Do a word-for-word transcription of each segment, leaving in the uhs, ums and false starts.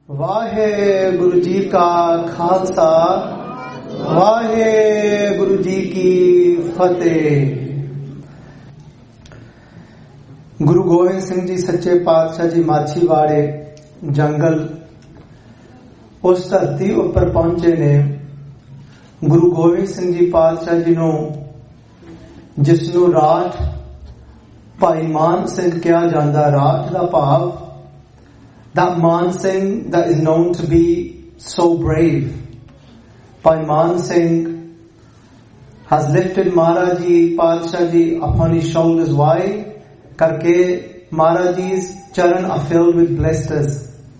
वाहेगुरु जी का खालसा वाहेगुरु जी की फतेह। गुरु गोबिंद सिंह जी सच्चे पातशाह जी माछीवाड़े जंगल उस धरती उपर पहुंचे ने। गुरु गोबिंद सिंह जी पातशाह जी नूं जिसनूं राठ भाई मान सिंह कहा जाता, राठ का भाव that Man Singh that is known to be so brave. Bhai Man Singh has lifted Maharaj Ji Padshah Ji upon his shoulders. Why? Karke Maharaj Ji's charan are filled with blisters.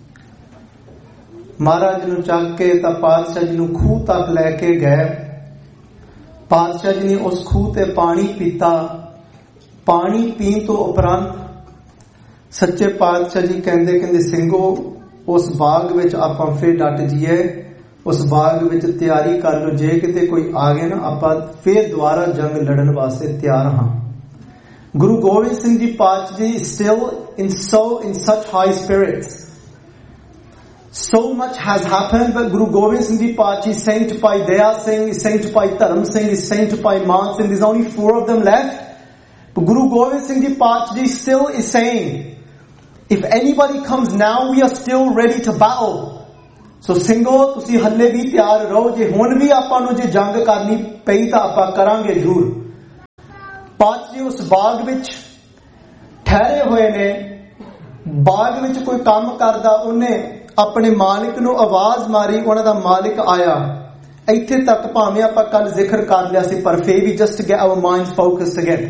Maharaj Ji nu chak ke ta Padshah Ji nu khooh tak leke gaye. Padshah Ji ne us khooh te paani pita. Paani peen to uprant सच्चे पातशाह जी कहंदे कहंदे सिंघो उस बाग विच आपां फिर डट जाइए, उस बाग विच तैयारी कर लो, जे किते कोई आ गया ना आपां फिर दोबारा जंग लड़न वास्ते तैयार हां। गुरु गोबिंद सिंह जी पातशाह जी still in so in such high spirits. So much has happened, but Guru Gobind Singh Ji Paatshah is saying to Bhai Daya Singh, is saying to Bhai Dharam Singh, is saying to Bhai Man Singh, there's only four of them left. But Guru Gobind Singh Ji Paatshah ji still is saying, if anybody comes now, we are still ready to battle. So Singho, तुसी हल्ले भी तैयार रहो, जे हुण भी आपां नूं जे जंग करनी पई तां आपां करांगे जरूर। पातशाह जी उस बाग विच ठहरे होए ने, बाग विच कोई काम करदा, उन्हें अपने मालिक नूं आवाज मारी, उन्हां दा मालिक आया। इत्थे तक भावें आपां कल जिक्र कर लिया सी, पर फिर भी just to get our minds focused again.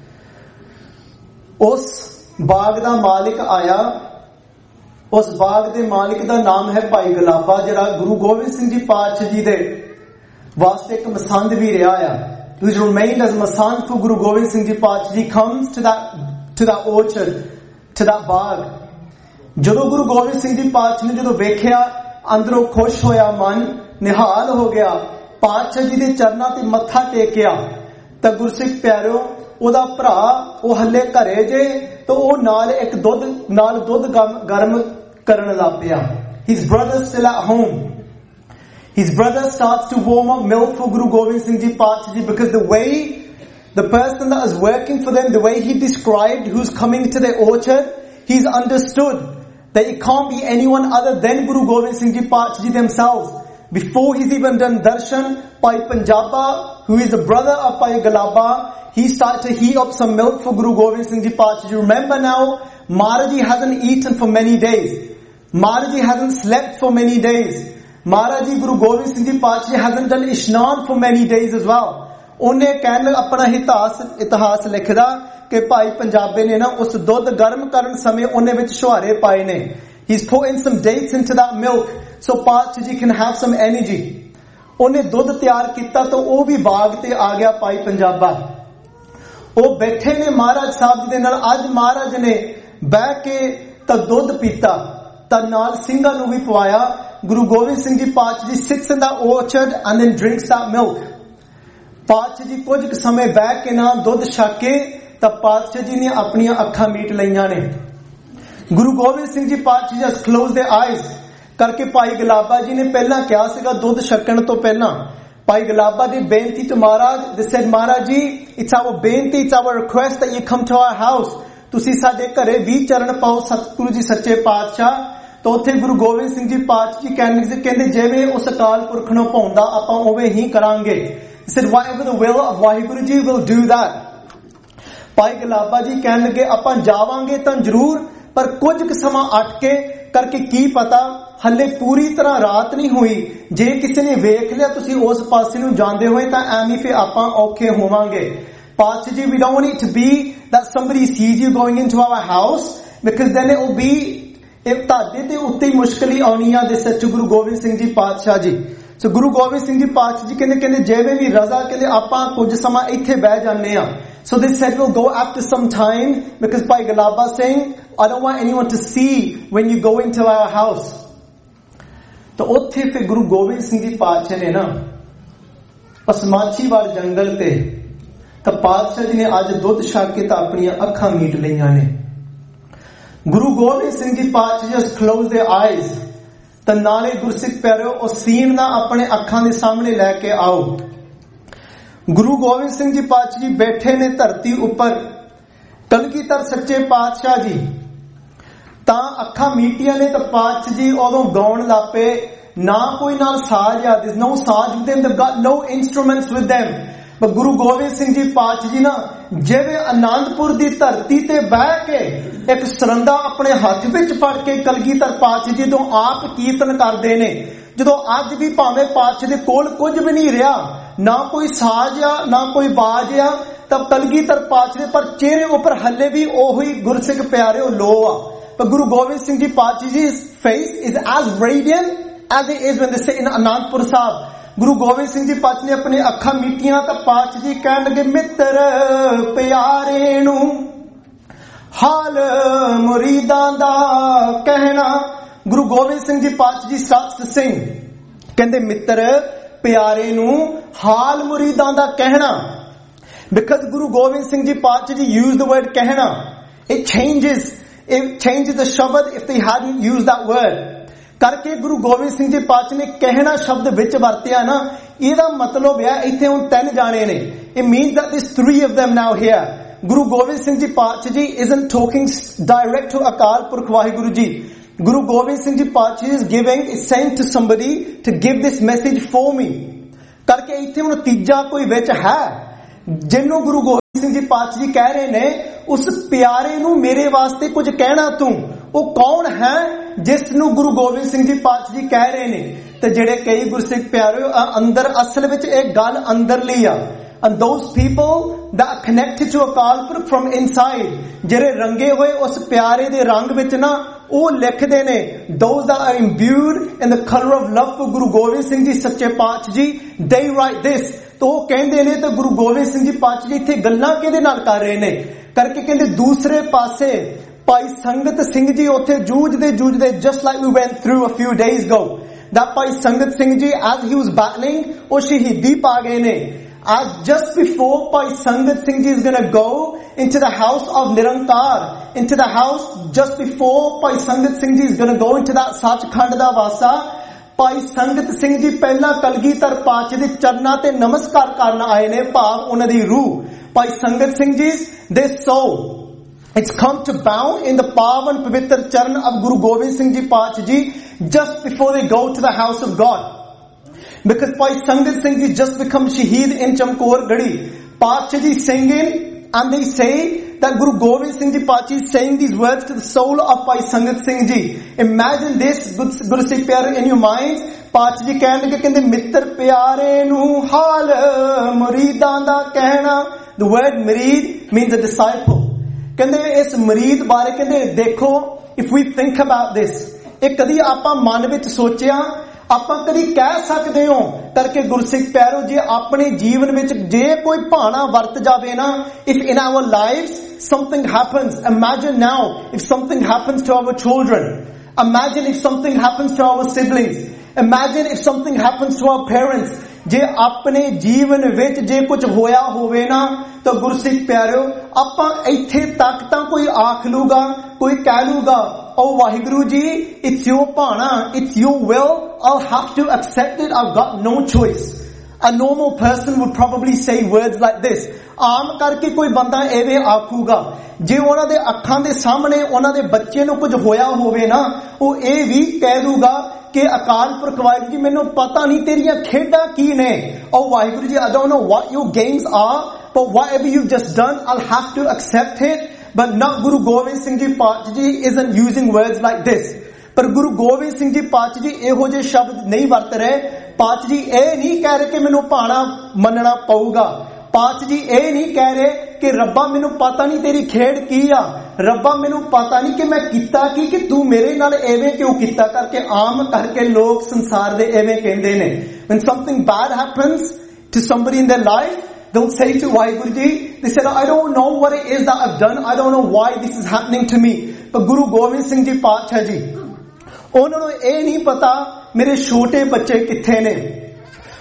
उस बाग दा मालिक आया। उस बाग दे मालिक दा नाम है भाई गुलाबा, जिहड़ा गुरु गोबिंद सिंह जी पातशाह जी दे वास्ते एक मसंद भी रहा है। He remained as masand for Guru Gobind Singh Ji Paatshah ji. Comes to that to that orchard, to that बाग। जदों गुरु गोबिंद सिंह जी पातशाह ने जदों वेख्या, अंदरों खुश होया, मन निहाल हो गया, पातशाह जी दे चरनां ते मत्था टेकिया। तां गुरसिख प्यारिओ, ओदा भरा ओ हल्ले घरे जे, तो वो नाल एक दुध नाल दुध गर्म करन लग पिया। His brother still at home. His brother starts to warm up milk for Guru Gobind Singh Ji Paatshah Ji, because the way the person that is working for them, the way he described who's coming to their orchard, he's understood that it can't be anyone other than Guru Gobind Singh Ji Paatshah Ji themselves. Before he's even done darshan, Bhai Punjaba, who is the brother of Bhai Galaba, he started to heat up some milk for Guru Gobind Singh Ji Paatshah. You remember now, Maharaj Ji hasn't eaten for many days. Maharaj Ji hasn't slept for many days. Maharaj Ji, Guru Gobind Singh Ji Paatshah hasn't done ishnan for many days as well. उन्हें कहने अपना इतिहास इतिहास लिखदा कि भाई पंजाबे ने ना उस दुध गर्म करन समय उन्हें विच शुहारे पाए ने. He's put in some dates into that milk so Paatshah Ji can have some energy. उन्हें दुध तैयार किया तो वो भी बाग ते आ गया भाई पंजाबा. वो बैठे ने महाराज साहब जी दे नाल. अज महाराज ने बह के ता दुध पीता ता नाल ਸਿੰਘਾਂ ਨੂੰ भी पवाया. Guru Gobind Singh Ji Paatshah Ji sits in that orchard and then drinks that milk. पातशाह जी कुछ समय बह के ना दुध छक के ता पातशाह जी ने अपनी अखां मीट लईयां ने. गुरु गोबिंद सिंह जी पातशाह जी क्लोज देयर आईज करके भाई गुलाबा जी ने पहला क्या सीगा दुध छकण तो पहला भाई गुलाबा दी बेनती तो महाराज they said Maharaj ji it's our बेनती it's our request that you come to our house. तुसी साडे घरे भी चरण पाओ सतगुरु जी सच्चे पातशाह. तो उत्थे गुरु गोबिंद सिंह जी पातशाह जी कहने कहंदे जिवें उस अकाल पुरख नूं भाउंदा आपां उवें ही करांगे. He said, whatever the will of Waheguru Ji will do that. भाई गुलाबा जी कहन लगे आपां जावांगे तां जरूर पर कुछ समा अटके करके की पता हले पूरी तरह रात नहीं हुई. जे किसी ने वेख लिया तुसी उस पासे नूं जांदे होए तां एवें फिर आपां औखे होवांगे. पातशाह जी, we don't want it to be that somebody sees you going into our house because then it will be if तादे ते उत्ते मुश्किल ही आउणी आ. They said to Guru Gobind Singh Ji Paatshah Ji. So Guru Gobind Singh Ji Paatshah Ji कहने कहने जेवें भी रजा कहने आपां कुछ समा इत्थे बह जाने आ. So they said we'll go after some time because Bhai Galaba saying I don't want anyone to see when you go into our house. तो उत्थे फिर गुरु गोबिंद सिंह जी पातशाह ने ना उस माछीवाड़ जंगल ते तो पातशाह जी ने अज दुध छक के तां अपनी अखां मीट लईयां ने. Guru Gobind Singh Ji Paatshah just closed their eyes. ਤਾਂ ਨਾਲੇ ਗੁਰਸਿੱਖ ਪਿਆਰਿਓ ਉਹ ਸੀਨ ਨਾ ਆਪਣੇ ਅੱਖਾਂ ਦੇ ਸਾਹਮਣੇ ਲੈ ਕੇ ਆਓ। ਗੁਰੂ ਗੋਬਿੰਦ ਸਿੰਘ ਜੀ ਪਾਤਸ਼ਾਹ ਜੀ ਬੈਠੇ ਨੇ ਧਰਤੀ ਉੱਪਰ, ਕਲਗੀਧਰ ਸੱਚੇ ਪਾਤਸ਼ਾਹ ਜੀ ਤਾਂ ਅੱਖਾਂ ਮੀਟੀਆਂ ਨੇ ਤਾਂ ਪਾਤਸ਼ਾਹ ਜੀ ਉਦੋਂ ਗਾਉਣ ਲੱਪੇ। ਨਾ ਕੋਈ ਨਾਲ ਸਾਜ਼ ਆ, there's no ਸਾਜ਼ with them, they've got no instruments with them, but Guru Gobind Singh ji ਪਾਤਸ਼ਾਹ ਜੀ ਨਾ ਜਿਵੇਂ ਅਨੰਦਪੁਰ ਦੀ ਧਰਤੀ ਤੇ ਬਹਿ ਕੇ ਇੱਕ ਸਰੰਦਾ ਆਪਣੇ ਹੱਥ ਵਿੱਚ ਫੜ ਕੇ ਕਲਗੀਧਰ ਪਾਤਸ਼ਾਹ ਜੀ ਤੋਂ ਆਪ ਕੀਰਤਨ ਕਰਦੇ ਨੇ। ਜਦੋਂ ਅੱਜ ਵੀ ਭਾਵੇਂ ਪਾਤਸ਼ਾਹ ਦੇ ਕੋਲ ਕੁਝ ਵੀ ਨਹੀਂ ਰਿਹਾ, ਨਾ ਕੋਈ ਸਾਜ਼ ਆ ਨਾ ਕੋਈ ਬਾਜ ਆ, ਤਾਂ ਕਲਗੀਧਰ ਪਾਤਸ਼ਾਹ ਦੇ ਪਰ ਚਿਹਰੇ ਉੱਪਰ ਹੱਲੇ ਵੀ ਉਹੀ ਗੁਰਸਿੱਖ ਪਿਆਰਿਓ ਲੋ ਆ। ਪਰ ਗੁਰੂ ਗੋਬਿੰਦ ਸਿੰਘ ਜੀ ਪਾਤਸ਼ਾਹ ਜੀ face is as radiant as it is when they sit in Anandpur Sahib. Guru Gobind Singh ji ਪਾਤਸ਼ਾਹ ਨੇ ਆਪਣੀ ਅੱਖਾਂ ਮੀਟੀਆਂ ਤਾਂ ਪਾਤਸ਼ਾਹ ਜੀ ਕਹਿਣ ਲੱਗੇ, ਮਿੱਤਰ ਪਿਆਰੇ ਨੂੰ ਹਾਲ ਮੁਰੀਦਾਂ ਦਾ ਕਹਿਣਾ। ਗੁਰੂ ਗੋਬਿੰਦ ਸਿੰਘ ਜੀ ਪਾਤਸ਼ਾਹ ਜੀ starts to sing, ਕਹਿੰਦੇ ਮਿੱਤਰ ਪਿਆਰੇ ਨੂੰ ਹਾਲ ਮੁਰੀਦਾਂ ਦਾ ਕਹਿਣਾ। Because Guru Gobind Singh Ji Paatshah Ji used the word ਕਹਿਣਾ, it changes, it changes the shabad if they hadn't used that word। ਕਰਕੇ ਗੁਰੂ ਗੋਬਿੰਦ ਸਿੰਘ ਜੀ ਪਾਤਸ਼ਾਹ ਨੇ ਕਹਿਣਾ ਸ਼ਬਦ ਵਿੱਚ ਵਰਤਿਆ ਨਾ, ਇਹਦਾ ਮਤਲਬ ਹੈ ਇੱਥੇ ਹੁਣ ਤਿੰਨ ਜਾਣੇ ਨੇ। It means that there's three of them now here। Guru Gobind Singh ji ਪਾਤਸ਼ਾਹ ਜੀ isn't talking direct to Akal Purakh Waheguru ji. Guru Gobind Singh Ji Paatshah is giving, is saying to somebody to give this message for me। ਕਰਕੇ ਇੱਥੇ ਹੁਣ ਤੀਜਾ ਕੋਈ ਵਿੱਚ ਹੈ ਜਿਹਨੂੰ ਗੁਰੂ ਗੋਬਿੰਦ ਸਿੰਘ ਜੀ ਪਾਤਸ਼ਾਹ ਜੀ ਕਹਿ ਰਹੇ ਨੇ, ਉਸ ਪਿਆਰੇ ਨੂੰ ਮੇਰੇ ਵਾਸਤੇ ਕੁਝ ਕਹਿਣਾ ਤੂੰ। ਉਹ ਕੌਣ ਹੈ ਜਿਸ ਨੂੰ ਗੁਰੂ ਗੋਬਿੰਦ ਸਿੰਘ ਜੀ ਪਾਤਸ਼ਾਹ ਜੀ ਕਹਿ ਰਹੇ ਨੇ? ਤੇ ਜਿਹੜੇ ਕਈ ਗੁਰਸਿੱਖ ਪਿਆਰੇ ਅੰਦਰ ਅਸਲ ਵਿੱਚ ਇਹ ਗੱਲ ਅੰਦਰਲੀ ਆ। And those people that are connected to Akal Purakh from inside, ਜਿਹੜੇ ਰੰਗੇ ਹੋਏ ਉਸ ਪਿਆਰੇ ਦੇ ਰੰਗ ਵਿੱਚ ਨਾ, ਉਹ ਲਿਖਦੇ ਨੇ, those that are imbued in the color of love for Guru Gobind Singh ji ਸੱਚੇ ਪਾਤਸ਼ਾਹ ਜੀ, they write this। ਤਾਂ ਉਹ ਕਹਿੰਦੇ ਨੇ ਤੇ ਗੁਰੂ ਗੋਬਿੰਦ ਸਿੰਘ ਜੀ ਪਾਤਸ਼ਾਹ ਜੀ ਇੱਥੇ ਗੱਲਾਂ ਕਿਹਦੇ ਨਾਲ ਕਰ ਰਹੇ ਨੇ? ਕਰਕੇ ਕਹਿੰਦੇ ਦੂਸਰੇ ਪਾਸੇ ਭਾਈ ਸੰਗਤ ਸਿੰਘ ਜੀ ਉੱਥੇ ਜੂਝਦੇ ਜੂਝਦੇ, just like we went through a few days ago, that ਭਾਈ ਸੰਗਤ Singh ji as he was battling, ਉਹ ਸ਼ਹੀਦੀ ਪਾ ਗਏ ਨੇ। As just before Bhai Sangat Singh Ji is going to go into the house of Nirankar, into the house just before Bhai Sangat Singh Ji is going to go into that Sachkhand da Vasa, Bhai Sangat Singh Ji ਪਹਿਲਾਂ ਕਲਗੀਧਰ ਪਾਤਸ਼ਾਹ ਦੇ ਚਰਨਾਂ ਤੇ ਨਮਸਕਾਰ ਕਰਨ ਆਏ ਨੇ, ਭਾਵ ਉਹਨਾਂ ਦੀ ਰੂਹ। Bhai Sangat Singh Ji, their soul, it's come to bow in the pavan pavitr charan of Guru Gobind Singh Ji Paatshah Ji just before they go to the house of God। Because Bhai Sangat Singh Ji just become shaheed in Chamkor Gadi, Paatshah Ji singing, and they say that Guru Gobind Singh Ji Paatshah is saying these words to the soul of Bhai Sangat Singh Ji। Imagine this, Guru Sikh Pyare, in your minds। Paatshah Ji ਕਹਿਣ ਲੱਗੇ, ਕਹਿੰਦੇ ਮਿੱਤਰ ਪਿਆਰੇ ਨੂੰ ਹਾਲ ਮੁਰੀਦਾਂ ਦਾ ਕਹਿਣਾ। The word murid means a disciple। ਕਹਿੰਦੇ ਇਸ ਮੁਰੀਦ ਬਾਰੇ ਕਹਿੰਦੇ ਦੇਖੋ, if we think about this, ਇਹ ਕਦੀ ਆਪਾਂ ਮਨ ਵਿੱਚ ਸੋਚਿਆ, ਆਪਾਂ ਕਦੀ ਕਹਿ ਸਕਦੇ ਹੋ ਕਰਕੇ ਗੁਰਸਿੱਖ ਪਿਆਰੋ, ਜੇ ਆਪਣੇ ਜੀਵਨ ਵਿੱਚ ਜੇ ਕੋਈ ਭਾਣਾ ਵਰਤ ਜਾਵੇ ਨਾ, if in our lives something happens, imagine now if something happens to our children, imagine if something happens to our siblings, imagine if something happens to our parents। ਜੇ ਆਪਣੇ ਜੀਵਨ ਵਿੱਚ ਜੇ ਕੁਝ ਹੋਇਆ ਹੋਵੇ ਨਾ, ਤਾਂ ਗੁਰਸਿੱਖ ਪਿਆਰਿਓ ਆਪਾਂ ਇੱਥੇ ਤੱਕ ਤਾਂ ਕੋਈ ਆਖ ਲੂਗਾ, ਕੋਈ ਕਹਿ ਲੂਗਾ, oh Waheguru ji, it's your ਭਾਣਾ, it's your will, I'll have to accept it, I've got no choice। A normal person would probably say words like this। ਆਮ ਕਰਕੇ ਕੋਈ ਬੰਦਾ ਐਵੇਂ ਆਖੂਗਾ, ਜੇ ਉਹਨਾਂ ਦੇ ਅੱਖਾਂ ਦੇ ਸਾਹਮਣੇ ਉਹਨਾਂ ਦੇ ਬੱਚੇ ਨੂੰ ਕੁਝ ਹੋਇਆ ਹੋਵੇ ਨਾ, ਉਹ ਇਹ ਵੀ ਕਹਿ ਦੂਗਾ ਕਿ ਅਕਾਲ ਪੁਰਖ ਵਾਹਿਗੁਰੂ ਜੀ, ਮੈਨੂੰ ਪਤਾ ਨਹੀਂ ਤੇਰੀਆਂ ਖੇਡਾਂ ਕੀ ਨੇ, oh Waheguru ji, I don't know what your games are, but whatever you've just done, I'll have to accept it। But not Guru Gobind Singh Ji Paatshah Ji isn't using words like this। ਪਰ ਗੁਰੂ ਗੋਬਿੰਦ ਸਿੰਘ ਜੀ ਪਾਤਸ਼ਾਹ ਜੀ ਇਹੋ ਜਿਹੇ ਸ਼ਬਦ ਨਹੀਂ ਵਰਤ ਰਹੇ। ਪਾਤਸ਼ਾਹ ਜੀ ਇਹ ਨਹੀਂ ਕਹਿ ਰਹੇ ਕਿ ਮੈਨੂੰ ਭਾਣਾ ਮੰਨਣਾ ਪਊਗਾ। ਪਾਤਸ਼ਾਹ ਜੀ ਇਹ ਨਹੀਂ ਕਹਿ ਰਹੇ ਕਿ ਰੱਬਾ ਮੈਨੂੰ ਪਤਾ ਨਹੀਂ ਤੇਰੀ ਖੇਡ ਕੀ ਆ, ਰੱਬਾ ਮੈਨੂੰ ਪਤਾ ਨਹੀਂ ਕਿ ਮੈਂ ਕੀਤਾ ਕੀ, ਕਿ ਤੂੰ ਮੇਰੇ ਨਾਲ ਐਵੇਂ ਕਿਉਂ ਕੀਤਾ। ਕਰਕੇ ਆਮ ਕਰਕੇ ਲੋਕ ਸੰਸਾਰ ਦੇ ਐਵੇਂ ਕਹਿੰਦੇ ਨੇ, when something bad happens to somebody in their life, don't say to Vaheguru Ji, they said, I don't know what it is that I've done, I don't know why this is happening to me। But Guru Gobind Singh Ji Paatshah Ji, ਉਹਨਾਂ ਨੂੰ ਇਹ ਨਹੀਂ ਪਤਾ ਮੇਰੇ ਛੋਟੇ ਬੱਚੇ ਕਿੱਥੇ ਨੇ।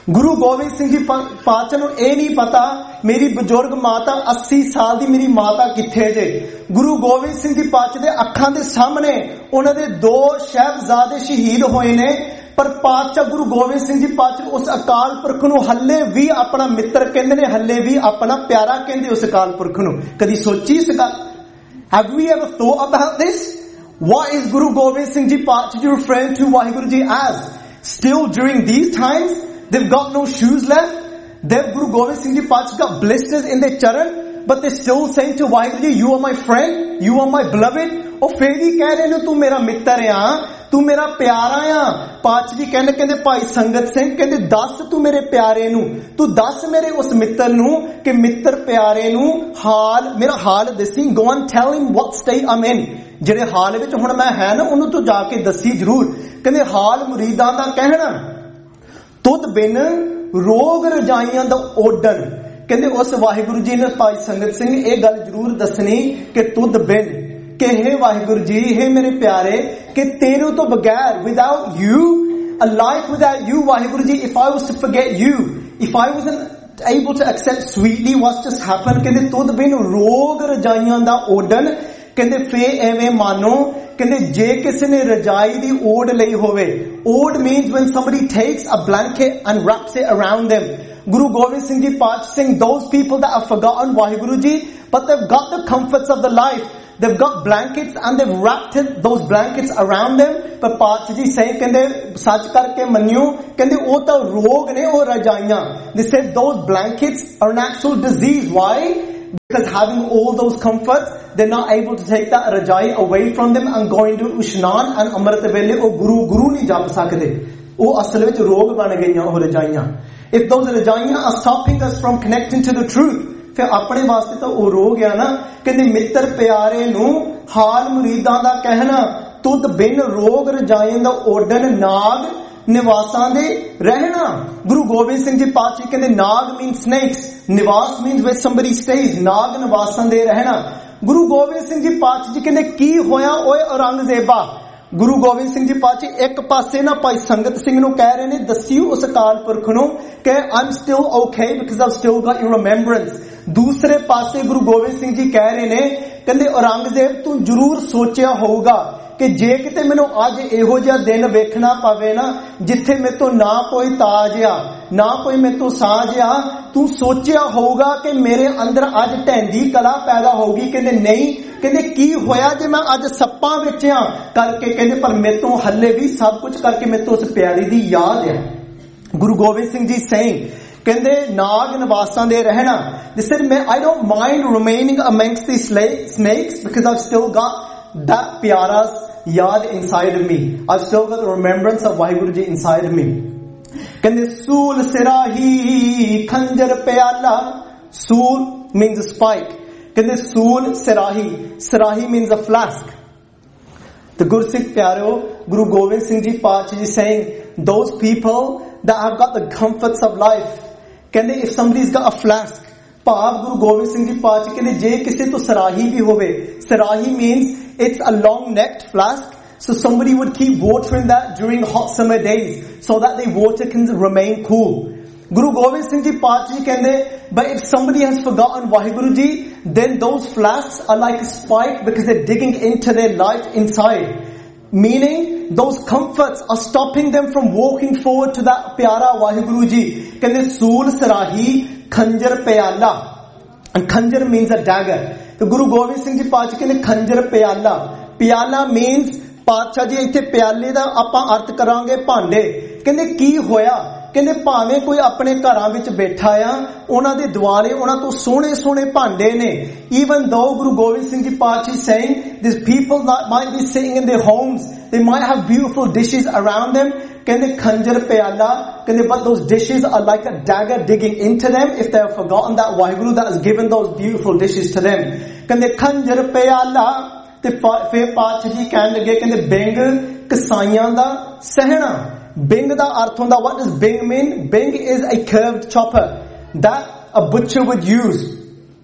ਗੁਰੂ ਗੋਬਿੰਦ ਸਿੰਘ ਜੀ ਪਾਤਸ਼ਾਹ ਨੂੰ ਇਹ ਨਹੀਂ ਪਤਾ ਮੇਰੀ ਬਜ਼ੁਰਗ ਮਾਤਾ अस्सी ਸਾਲ ਦੀ ਮੇਰੀ ਮਾਤਾ ਕਿੱਥੇ ਜੇ। ਗੁਰੂ ਗੋਬਿੰਦ ਸਿੰਘ ਜੀ ਪਾਤਸ਼ਾਹ ਦੇ ਅੱਖਾਂ ਦੇ ਸਾਹਮਣੇ ਉਹਨਾਂ ਦੇ ਦੋ ਸਾਹਿਬਜ਼ਾਦੇ ਸ਼ਹੀਦ ਹੋਏ ਨੇ, ਪਰ ਪਾਤਸ਼ਾਹ ਗੁਰੂ ਗੋਬਿੰਦ ਸਿੰਘ ਜੀ ਪਾਤਸ਼ਾਹ ਉਸ ਅਕਾਲ ਪੁਰਖ ਨੂੰ ਹੱਲੇ ਵੀ ਆਪਣਾ ਮਿੱਤਰ ਕਹਿੰਦੇ ਨੇ, ਹੱਲੇ ਵੀ ਆਪਣਾ ਪਿਆਰਾ ਕਹਿੰਦੇ ਉਸ ਅਕਾਲ ਪੁਰਖ ਨੂੰ। ਕਦੀ ਸੋਚੀ ਇਸ ਗੱਲ? Have we ever thought about this? What is Guru Gobind Singh Ji Paatshah referring to Waheguru Ji as? Still during these times, they've got no shoes left. They've Guru Gobind Singh Ji Paatshah got blisters in their charan, but they're still saying to Waheguru Ji, you are my friend, you are my beloved. ਉਹ ਫੇਰ ਹੀ ਕਹਿ ਰਹੇ ਨੇ ਤੂੰ ਮੇਰਾ ਮਿੱਤਰ ਆ, ਤੂੰ ਮੇਰਾ ਪਿਆਰਾ ਆ। ਪਾਤਸ਼ਾਹ ਜੀ ਕਹਿੰਦੇ ਕਹਿੰਦੇ ਭਾਈ ਸੰਗਤ ਸਿੰਘ ਕਹਿੰਦੇ ਦੱਸ ਤੂੰ ਮੇਰੇ ਪਿਆਰੇ ਨੂੰ, ਤੂੰ ਦੱਸ ਮੇਰੇ ਉਸ ਮਿੱਤਰ ਨੂੰ ਕਿ ਮਿੱਤਰ ਪਿਆਰੇ ਨੂੰ ਹਾਲ ਮੇਰਾ ਹਾਲ ਦੱਸੀ। go and tell him what state I'm in, ਜਿਹੜੇ ਹਾਲ ਵਿੱਚ ਹੁਣ ਮੈਂ ਹੈ ਨਾ ਉਹਨੂੰ ਤੂੰ ਜਾ ਕੇ ਦੱਸੀ ਜ਼ਰੂਰ। ਕਹਿੰਦੇ ਹਾਲ ਮੁਰੀਦਾਂ ਦਾ ਕਹਿਣਾ ਤੁਧ ਬਿਨ ਰੋਗ ਰਜਾਈਆਂ ਦਾ ਓਡਣ। ਕਹਿੰਦੇ ਉਸ ਵਾਹਿਗੁਰੂ ਜੀ ਨੇ ਭਾਈ ਸੰਗਤ ਸਿੰਘ ਇਹ ਗੱਲ ਜ਼ਰੂਰ ਦੱਸਣੀ ਕਿ ਤੁਧ ਬਿਨ ਕਿ हे ਵਾਹਿਗੁਰੂ ਜੀ, हे ਮੇਰੇ ਪਿਆਰੇ, ਕਿ ਤੇਰੇ ਤੋਂ ਬਗੈਰ without you, a life without you Waheguru ji, if I was to forget you, if I wasn't able to accept sweetly what's just happened, ਕਹਿੰਦੇ ਤੁਧ ਬਿਨ ਰੋਗ ਰਜਾਈਆਂ ਦਾ ਓਡਣ। ਕਹਿੰਦੇ ਫੇ ਐਵੇਂ ਮਾਨੋ ਕਹਿੰਦੇ ਜੇ ਕਿਸੇ ਨੇ ਰਜਾਈ ਦੀ ਓੜ ਲਈ ਹੋਵੇ। ਓੜ means when somebody takes a blanket and wraps it around them. Guru Gobind Singh Ji Paatshah saying those people that have forgotten Waheguru Ji, but they've got the comforts of the life. They've got blankets and they've wrapped it, those blankets around them. But Paatshah Ji saying ਕਹਿੰਦੇ ਸੱਚ ਕਰਕੇ ਮੰਨਿਓ ਕਹਿੰਦੇ ਉਹ ਤਾਂ ਰੋਗ ਨੇ, ਉਹ ਰਜਾਈਆਂ। They said those blankets are an actual disease. Why? Because having all those comforts, they're not able to take that rajai away from them and go into Ushnan and Amrit ਵੇਲੇ ਉਹ ਗੁਰੂ ਗੁਰੂ ਨਹੀਂ ਜਪ ਸਕਦੇ। ਉਹ ਅਸਲ ਵਿੱਚ ਰੋਗ ਬਣ ਗਈਆਂ ਉਹ ਰਜਾਈਆਂ। If those rajaiyan are stopping us from connecting to the truth, ਫਿਰ ਆਪਣੇ ਵਾਸਤੇ ਤਾਂ ਉਹ ਰੋਗ ਆ ਨਾ। ਕਹਿੰਦੇ ਮਿੱਤਰ ਪਿਆਰੇ ਨੂੰ ਹਾਲ ਮੁਰੀਦਾਂ ਦਾ ਕਹਿਣਾ ਤੁਧ ਬਿਨ ਰੋਗ ਰਜਾਈਆਂ ਦਾ ਓਡਣ ਨਾਗ ਨਿਵਾਸਾਂ ਦੇ ਰਹਿਣਾ। ਗੁਰੂ ਗੋਬਿੰਦ ਸਿੰਘ ਜੀ ਪਾਤਸ਼ਾਹ ਕਹਿੰਦੇ ਨਾਗ means snakes, ਨਿਵਾਸ means where somebody stays, ਨਾਗ ਨਿਵਾਸਾਂ ਦੇ ਰਹਿਣਾ। ਗੁਰੂ ਗੋਬਿੰਦ ਸਿੰਘ ਜੀ ਪਾਤਸ਼ਾਹ ਜੀ ਕਹਿੰਦੇ ਕੀ ਹੋਇਆ ਓਏ ਔਰੰਗਜ਼ੇਬਾ। ਗੁਰੂ ਗੋਬਿੰਦ ਸਿੰਘ ਜੀ ਪਾਤਸ਼ਾਹ ਇੱਕ ਪਾਸੇ ਨਾ ਭਾਈ ਸੰਗਤ ਸਿੰਘ ਨੂੰ ਕਹਿ ਰਹੇ ਨੇ ਦੱਸੀ ਉਸ ਅਕਾਲ ਪੁਰਖ ਨੂੰ ਕਿ I'm still okay because I've still got your remembrance। ਦੂਸਰੇ ਪਾਸੇ ਗੁਰੂ ਗੋਬਿੰਦ ਸਿੰਘ ਜੀ ਕਹਿ ਰਹੇ ਨੇ ਕਹਿੰਦੇ ਔਰੰਗਜ਼ੇਬ ਤੂੰ ਜ਼ਰੂਰ ਸੋਚਿਆ ਹੋਊਗਾ ਕਿ ਜੇ ਕਿਤੇ ਮੈਨੂੰ ਅੱਜ ਇਹੋ ਜਿਹਾ ਦਿਨ ਵੇਖਣਾ ਪਵੇ ਨਾ ਜਿੱਥੇ ਮੇਰੇ ਤੋਂ ਨਾ ਕੋਈ ਤਾਜ ਆ ਨਾ ਕੋਈ ਮੇਰੇ ਤੋਂ ਸਾਜ ਆ, ਤੂੰ ਸੋਚਿਆ ਹੋਊਗਾ ਕਿ ਮੇਰੇ ਅੰਦਰ ਅੱਜ ਢੈਂਦੀ ਕਲਾ ਪੈਦਾ ਹੋਊਗੀ। ਕਹਿੰਦੇ ਨਹੀਂ, ਕਹਿੰਦੇ ਕੀ ਹੋਇਆ ਜੇ ਮੈਂ ਅੱਜ ਸੱਪਾਂ ਵਿੱਚ ਆ ਕਰਕੇ ਕਹਿੰਦੇ ਪਰ ਮੇਰੇ ਤੋਂ ਹੱਲੇ ਵੀ ਸਭ ਕੁਝ ਕਰਕੇ ਮੇਰੇ ਤੋਂ ਉਸ ਪਿਆਰੀ ਦੀ ਯਾਦ ਆ। ਗੁਰੂ ਗੋਬਿੰਦ ਸਿੰਘ ਜੀ ਸੇਇੰਗ ਕਹਿੰਦੇ ਨਾਗ ਨਿਵਾਸਾਂ ਦੇ ਰਹਿਣਾ। They said I don't mind remaining amongst these snakes because I've still got that pyara's yaad inside of me. I've still got the remembrance of Waheguru Ji inside of me. ਕਹਿੰਦੇ ਸੂਲ ਸਿਰਾਹੀ ਖੰਜਰ ਪਿਆਲਾ। ਸੂਲ means a spike. ਕਹਿੰਦੇ ਸੂਲ ਸਿਰਾਹੀ, ਸਿਰਾਹੀ means a flask. The Gursikh ਪਿਆਰਿਓ Guru Gobind Singh Ji Paatshah Ji saying those people that have got the comforts of life, ਕਹਿੰਦੇ if somebody's got a flask, ਭਾਵ ਗੁਰੂ ਗੋਬਿੰਦ ਸਿੰਘ ਜੀ ਪਾਤਸ਼ਾਹ ਕਹਿੰਦੇ ਜੇ ਕਿਸੇ ਤੋਂ ਸਰਾਹੀ ਵੀ ਹੋਵੇ, ਸਰਾਹੀ means it's a long necked flask, so somebody would keep watering that during hot summer days so that the water can remain cool. Guru Gobind Singh Ji Paatshah Ji ਕਹਿੰਦੇ but if somebody has forgotten Waheguru Ji, then those flasks are like a spike because they're digging into their life inside, meaning those comforts are stopping them from walking forward to that pyara Waheguru Ji. ਕਹਿੰਦੇ ਸੂਲ ਸਰਾਹੀ ਖੰਜਰ ਪਿਆਲਾ, and ਖੰਜਰ means a dagger. ਤੇ ਗੁਰੂ ਗੋਬਿੰਦ ਸਿੰਘ ਜੀ ਪਾਤਸ਼ਾਹ ਕਹਿੰਦੇ ਖੰਜਰ ਪਿਆਲਾ। ਪਿਆਲਾ means ਪਾਤਸ਼ਾਹ ਜੀ ਇੱਥੇ ਪਿਆਲੇ ਦਾ ਆਪਾਂ ਅਰਥ ਕਰਾਂਗੇ ਭਾਂਡੇ। ਕਹਿੰਦੇ ਕੀ ਹੋਇਆ, ਕਹਿੰਦੇ ਭਾਵੇਂ ਕੋਈ ਆਪਣੇ ਘਰਾਂ ਵਿੱਚ ਬੈਠਾ ਆ ਉਹਨਾਂ ਦੇ ਦੁਆਲੇ ਉਹਨਾਂ ਤੋਂ ਸੋਹਣੇ ਸੋਹਣੇ ਭਾਂਡੇ ਨੇ। even though Guru Gobind Singh Ji Paatshah is saying these people that might be sitting in their homes, they might have beautiful dishes around them, ਕਹਿੰਦੇ ਖੰਜਰ ਪਿਆਲਾ, ਕਹਿੰਦੇ but those dishes are like a dagger digging into them if they have forgotten that Waheguru that has given those beautiful dishes to them. ਕਹਿੰਦੇ ਖੰਜਰ ਪਿਆਲਾ। ਤੇ ਫਿਰ ਪਾਤਸ਼ਾਹ ਜੀ ਕਹਿਣ ਲੱਗੇ ਕਹਿੰਦੇ ਬਿੰਗ ਕਸਾਈਆਂ ਦਾ ਸਹਿਣਾ। ਬਿੰਗ ਦਾ ਅਰਥ ਹੁੰਦਾ what does bing mean? Bing is a curved chopper that a butcher would use.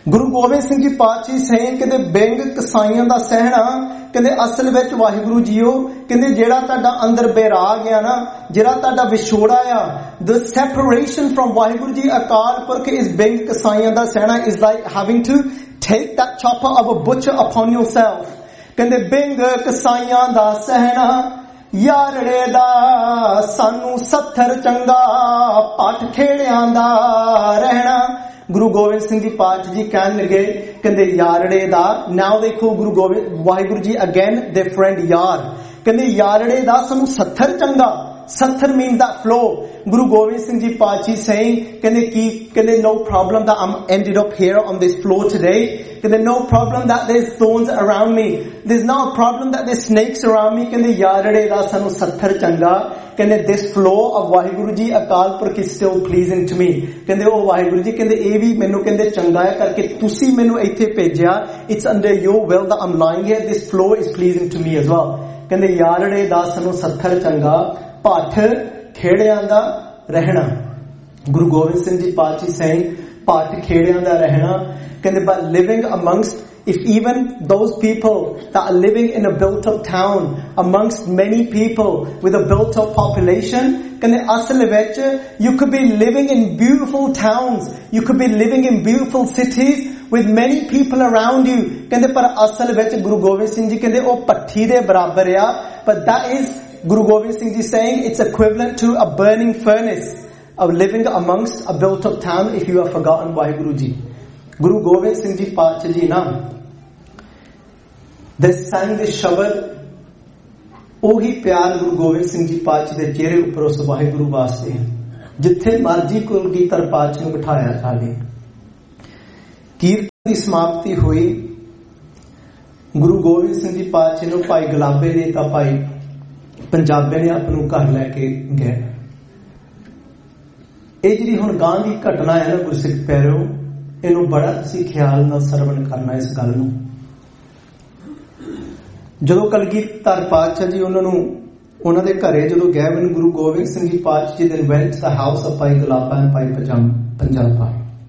Guru Gobind Singh ji ਪਾਤਸ਼ਾਹ saying ਕਹਿੰਦੇ ਬਿੰਗ ਕਸਾਈਆਂ ਦਾ ਸਹਿਣਾ ਕਹਿੰਦੇ ਅਸਲ ਵਿੱਚ ਵਾਹਿਗੁਰੂ ਜੀਓ ਕਹਿੰਦੇ ਜਿਹੜਾ ਤੁਹਾਡਾ ਅੰਦਰ ਬੈਰਾਗ ਆ ਨਾ, ਜਿਹੜਾ ਤੁਹਾਡਾ ਵਿਛੋੜਾ ਆ, the separation from Waheguru ji Akal Purakh is being ਕਸਾਈਆਂ ਦਾ ਸਹਿਣਾ is like having to take that chopper of a butcher upon yourself. ਕਹਿੰਦੇ ਬਿੰਗ ਕਸਾਈਆਂ ਦਾ ਸਹਿਣਾ ਯਾਰੜੇ ਦਾ ਸਾਨੂੰ ਸੱਥਰ ਚੰਗਾ ਪੱਟ ਖੇੜਿਆਂ ਦਾ ਰਹਿਣਾ। ਗੁਰੂ ਗੋਬਿੰਦ ਸਿੰਘ ਜੀ ਪਾਤਸ਼ਾਹ ਜੀ ਕਹਿਣ ਲੱਗੇ ਕਹਿੰਦੇ ਯਾਰੜੇ ਦਾ, ਨਾਓ ਦੇਖੋ ਗੁਰੂ ਗੋਬਿੰਦ ਵਾਹਿਗੁਰੂ ਜੀ ਅਗੇਨ ਦੇ ਫਰੈਂਡ ਯਾਰ, ਕਹਿੰਦੇ ਯਾਰੜੇ ਦਾ ਸਾਨੂੰ ਸੱਥਰ ਚੰਗਾ। Sathar means that flow. Guru Gobind Singh Ji Pachi saying, can they keep, can they no problem that I'm ended up here on this floor today? Can they no problem that there's thorns around me? There's no problem that there's snakes around me. Can they yarade da sanu sathar changa? Can they this flow of Vaheguru Ji Akal Purkh is still pleasing to me? Can they oh Vaheguru Ji, can they eh vi menu can they changa hai karke tusi menu ਇੱਥੇ ਭੇਜਿਆ? It's under your will that I'm lying here. This flow is pleasing to me as well. ਕਹਿੰਦੇ ਯਾਰੜੇ ਦਾ ਸਾਨੂੰ ਸੱਥਰ ਚੰਗਾ ਪੱਠ ਖੇੜਿਆਂ ਦਾ ਰਹਿਣਾ। ਗੁਰੂ ਗੋਬਿੰਦ ਸਿੰਘ ਜੀ ਪਾਤਸ਼ਾਹ saying ਪੱਠ ਖੇੜਿਆਂ ਦਾ ਰਹਿਣਾ ਕਹਿੰਦੇ but living amongst, if even those people that are living in a built up town amongst many people with a built up population, ਕਹਿੰਦੇ ਅਸਲ ਵਿੱਚ you could be living in beautiful towns, you could be living in beautiful cities with many people around you, ਕਹਿੰਦੇ ਪਰ ਅਸਲ ਵਿੱਚ ਗੁਰੂ ਗੋਬਿੰਦ ਸਿੰਘ ਜੀ ਕਹਿੰਦੇ ਉਹ ਪੱਠੀ ਦੇ ਬਰਾਬਰ ਆ। but that is Guru Gobind Singh Ji saying it's equivalent to a burning furnace of living amongst a built up town if you have forgotten Vaheguru Ji. Guru Gobind Singh Ji Pacha Ji na they sang this shabad, ohi pyar Guru Gobind Singh Ji Pacha de chehre upar us Vaheguru vaste jithe marji Kulgitar Pacha nu biਠਾਇਆ ਜਾਵੇ। ਕੀਰਤਨ ਦੀ ਸਮਾਪਤੀ ਹੋਈ, ਗੁਰੂ ਗੋਬਿੰਦ ਸਿੰਘ ਜੀ ਪਾਤਸ਼ਾਹ ਨੂੰ ਭਾਈ ਗੁਲਾਬੇ ਦੇ ਤਾਂ ਭਾਈ ਪੰਜਾਬੇ ਨੇ ਆਪ ਨੂੰ ਘਰ ਲੈ ਕੇ ਗਏ। ਇਹ ਜਿਹੜੀ ਹੁਣ ਗਾਂ ਦੀ ਘਟਨਾ ਹੈ ਨਾ ਗੁਰਸਿੱਖ ਪਿਆਰਿਓ, ਇਹਨੂੰ ਬੜਾ ਤੁਸੀਂ ਖਿਆਲ ਨਾਲ ਸਰਵਣ ਕਰਨਾ ਇਸ ਗੱਲ ਨੂੰ। ਜਦੋਂ ਕਲਗੀਧਰ ਪਾਤਸ਼ਾਹ ਜੀ ਉਹਨਾਂ ਨੂੰ ਉਹਨਾਂ ਦੇ ਘਰੇ ਜਦੋਂ ਗਏ ਮੈਨੂੰ ਗੁਰੂ ਗੋਬਿੰਦ ਸਿੰਘ ਜੀ ਪਾਤਸ਼ਾਹ ਜੀ then went to the house of Bhai Gulaba and ਭਾਈ ਪੰਜਾਬਾ।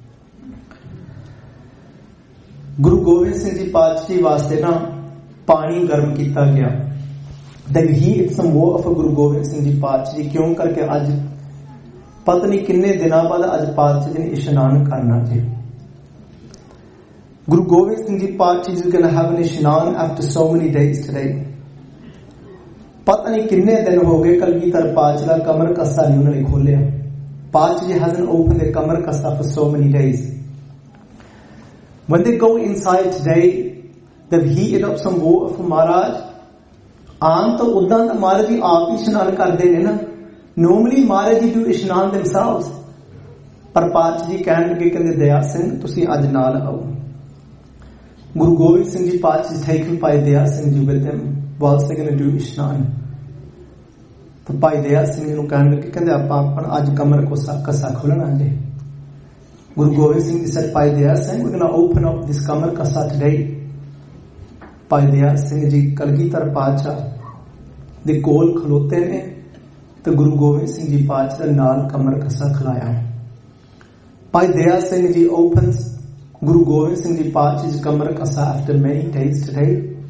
ਗੁਰੂ ਗੋਬਿੰਦ ਸਿੰਘ ਜੀ ਪਾਤਸ਼ਾਹ ਜੀ ਵਾਸਤੇ ਨਾ ਪਾਣੀ ਗਰਮ ਕੀਤਾ ਗਿਆ। then he ate some water for Guru Gobind Singh Ji Paatshah Ji, ਕਿਉਂ ਕਰਕੇ ਅੱਜ ਪਤਾ ਨਹੀਂ ਕਿੰਨੇ ਦਿਨਾਂ ਬਾਅਦ ਅੱਜ ਪਾਤਸ਼ਾਹ ਜੀ ਨੇ ਇਸ਼ਨਾਨ ਕਰਨਾ ਜੀ। Guru Gobind Singh Ji Paatshah Ji is going to have an ishnan after so many days today. ਪਤਾ ਨਹੀਂ ਕਿੰਨੇ ਦਿਨ ਹੋ ਗਏ ਕਲਗੀਧਰ ਪਾਤਸ਼ਾਹ ਦਾ ਕਮਰ ਕੱਸਾ ਨਹੀਂ ਉਹਨਾਂ ਨੇ ਖੋਲਿਆ। ਪਾਤਸ਼ਾਹ ਜੀ hasn't opened their Qamar ਕੱਸਾ for so many days. When they go inside today, they've heated up some water for Maharaj. ਆਮ ਤਾਂ ਉਦਾਂ ਤਾਂ ਮਹਾਰਾਜ ਜੀ ਆਪ ਹੀ ਇਸ਼ਨਾਨ ਕਰਦੇ ਨੇ ਨਾ, ਨੋਰਮਲੀ ਮਹਾਰਾਜ ਜੀ ਡੂ ਇਸ਼ਨਾਨ themselves, ਪਰ ਪਾਤਸ਼ਾਹ ਜੀ ਕਹਿਣ ਲੱਗੇ ਕਹਿੰਦੇ ਦਇਆ ਸਿੰਘ ਤੁਸੀਂ ਅੱਜ ਨਾਲ ਆਓ। ਗੁਰੂ ਗੋਬਿੰਦ ਸਿੰਘ ਜੀ ਪਾਤਸ਼ਾਹ taken Bhai Daya Singh ji with them whilst they're going to do ਇਸ਼ਨਾਨ। ਤਾਂ ਭਾਈ ਦਇਆ ਸਿੰਘ ਨੂੰ ਕਹਿਣ ਲੱਗੇ ਕਹਿੰਦੇ ਆਪਾਂ ਆਪਣਾ ਅੱਜ ਕਮਰ ਕੋਸਾ ਕੱਸਾ ਖੋਲਣਾ ਜੇ। Guru Gobind Singh ji said Bhai Daya Singh we're going to open up this Qamar ਕੱਸਾ today। Bhai Daya Singh ji Kalgidhar ਪਾਤਸ਼ਾਹ ਦੇ ਕੋਲ ਖਲੋਤੇ ਨੇ ਤੇ ਗੁਰੂ ਗੋਬਿੰਦ ਸਿੰਘ ਜੀ ਪਾਤਸ਼ਾਹ ਦੇ ਨਾਲ ਕਮਰ ਕੱਸਾ ਖਲਾਇਆ। ਭਾਈ ਦਇਆ ਸਿੰਘ ਜੀ opens ਗੁਰੂ ਗੋਬਿੰਦ ਸਿੰਘ ਜੀ ਪਾਤਸ਼ਾਹ ਜੀ ਕਮਰ ਕੱਸਾ after many days today।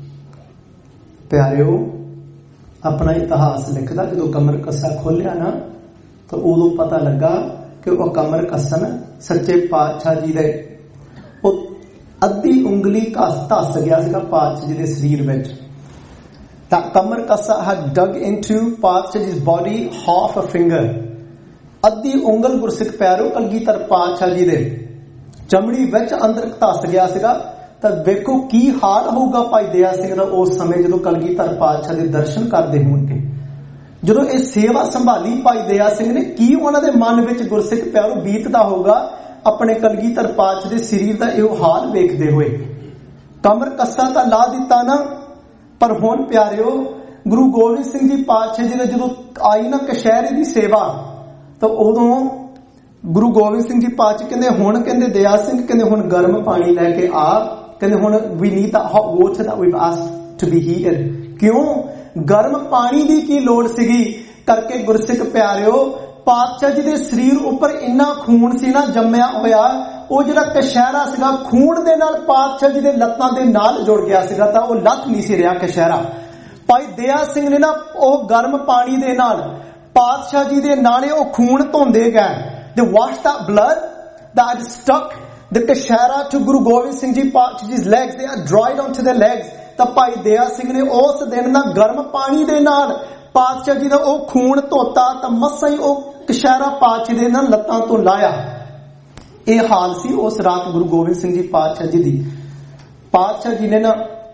ਪਿਆਰਿਓ ਆਪਣਾ ਇਤਿਹਾਸ ਲਿਖਦਾ ਜਦੋਂ ਕਮਰ ਕੱਸਾ ਖੋਲਿਆ ਨਾ ਤਾਂ ਉਦੋਂ ਪਤਾ ਲੱਗਾ ਕਿ ਉਹ ਕਮਰ ਕੱਸਾ ਸੱਚੇ ਪਾਤਸ਼ਾਹ ਜੀ ਦੇ ਉਹ ਅੱਧੀ ਉਂਗਲੀ ਘਸ ਧੱਸ ਗਿਆ ਸੀਗਾ ਪਾਤਸ਼ਾਹ ਜੀ ਦੇ ਸਰੀਰ ਵਿੱਚ। That Qamar ਕੱਸਾ had dug into ਪਾਤਸ਼ਾਹ ਜੀ body half a finger, ਅੱਧੀ ਉਂਗਲ ਗੁਰਸਿੱਖ ਪਿਆਰਿਓ ਕਲਗੀਧਰ ਪਾਤਸ਼ਾਹ ਜੀ ਦੇ ਚਮੜੀ ਵਿੱਚ ਅੰਦਰ ਧੱਸ ਗਿਆ ਸੀਗਾ। ਤਾਂ ਵੇਖੋ ਕੀ ਹਾਲ ਹੋਊਗਾ ਭਾਈ ਦਇਆ ਸਿੰਘ ਦਾ ਉਸ ਸਮੇਂ ਜਦੋਂ ਕਲਗੀਧਰ ਪਾਤਸ਼ਾਹ ਦੇ ਦਰਸ਼ਨ ਕਰਦੇ ਹੋਣਗੇ, ਜਦੋਂ ਇਹ ਸੇਵਾ ਸੰਭਾਲੀ ਭਾਈ ਦਇਆ ਸਿੰਘ ਨੇ, ਕੀ ਉਹਨਾਂ ਦੇ ਮਨ ਵਿੱਚ ਗੁਰਸਿੱਖ ਪਿਆਰਿਓ ਬੀਤਦਾ ਹੋਊਗਾ ਆਪਣੇ ਕਲਗੀਧਰ ਪਾਤਸ਼ਾਹ ਦੇ ਸਰੀਰ ਦਾ ਇਹ ਹਾਲ ਵੇਖਦੇ ਹੋਏ। ਕਮਰ ਕੱਸਾ ਤਾਂ ਲਾ ਦਿੱਤਾ ਨਾ, ਪਰ ਹੁਣ ਪਿਆਰਿਓ ਗੁਰੂ ਗੋਬਿੰਦ ਸਿੰਘ ਜੀ ਪਾਤਸ਼ਾਹ ਜੀ ਨੇ ਜਦੋਂ ਆਈ ਨਾ ਕਸ਼ਹਿਰੇ ਦੀ ਸੇਵਾ ਤਾਂ ਉਦੋਂ ਗੁਰੂ ਗੋਬਿੰਦ ਸਿੰਘ ਜੀ ਪਾਤਸ਼ਾਹ ਕਹਿੰਦੇ ਹੁਣ ਕਹਿੰਦੇ ਦਇਆ ਸਿੰਘ ਕਹਿੰਦੇ ਹੁਣ ਗਰਮ ਪਾਣੀ ਲੈ ਕੇ ਆ, ਕਹਿੰਦੇ ਹੁਣ we need that hot water that we've asked to be heated। ਕਿਉਂ ਗਰਮ ਪਾਣੀ ਦੀ ਕੀ ਲੋੜ ਸੀਗੀ ਕਰਕੇ ਗੁਰਸਿੱਖ ਪਿਆਰਿਓ ਪਾਤਸ਼ਾਹ ਜੀ ਦੇ ਸਰੀਰ ਉੱਪਰ ਇੰਨਾ ਖੂਨ ਸੀ ਨਾ ਜੰਮਿਆ ਹੋਇਆ, ਉਹ ਜਿਹੜਾ ਕਸ਼ਹਿਰਾ ਸੀਗਾ ਖੂਨ ਦੇ ਨਾਲ ਪਾਤਸ਼ਾਹ ਜੀ ਦੇ ਲੱਤਾਂ ਦੇ ਨਾਲ ਜੁੜ ਗਿਆ ਸੀਗਾ, ਤਾਂ ਉਹ ਲੱਥ ਨਹੀਂ ਸੀ ਰਿਹਾ ਕਸ਼ਹਿਰਾ। ਭਾਈ ਦਇਆ ਸਿੰਘ ਨੇ ਨਾ ਉਹ ਗਰਮ ਪਾਣੀ ਦੇ ਨਾਲ ਪਾਤਸ਼ਾਹ ਜੀ ਦੇ ਨਾਲੇ ਉਹ ਖੂਨ ਧੋਂਦੇ ਗਏ। They washed that blood that had stuck the kashara to Guru Gobind Singh Ji Paatshah Ji's legs. They had dried onto their legs. ਤਾਂ ਭਾਈ ਦਇਆ ਸਿੰਘ ਨੇ ਉਸ ਦਿਨ ਨਾ ਗਰਮ ਪਾਣੀ ਦੇ ਨਾਲ ਪਾਤਸ਼ਾਹ ਜੀ ਦਾ ਉਹ ਖੂਨ ਧੋਤਾ, ਤਾਂ ਮਸਾਂ ਹੀ ਉਹ ਕਸ਼ਹਿਰਾ ਪਾਤਸ਼ਾਹ ਦੇ ਨਾਲ ਲੱਤਾਂ ਤੋਂ ਲਾਇਆ। ਇਹ ਹਾਲ ਸੀ ਉਸ ਰਾਤ ਗੁਰੂ ਗੋਬਿੰਦ ਸਿੰਘ ਜੀ ਪਾਤਸ਼ਾਹ ਜੀ ਦੀ। ਪਾਤਸ਼ਾਹ ਜੀ ਨੇ ਨਾ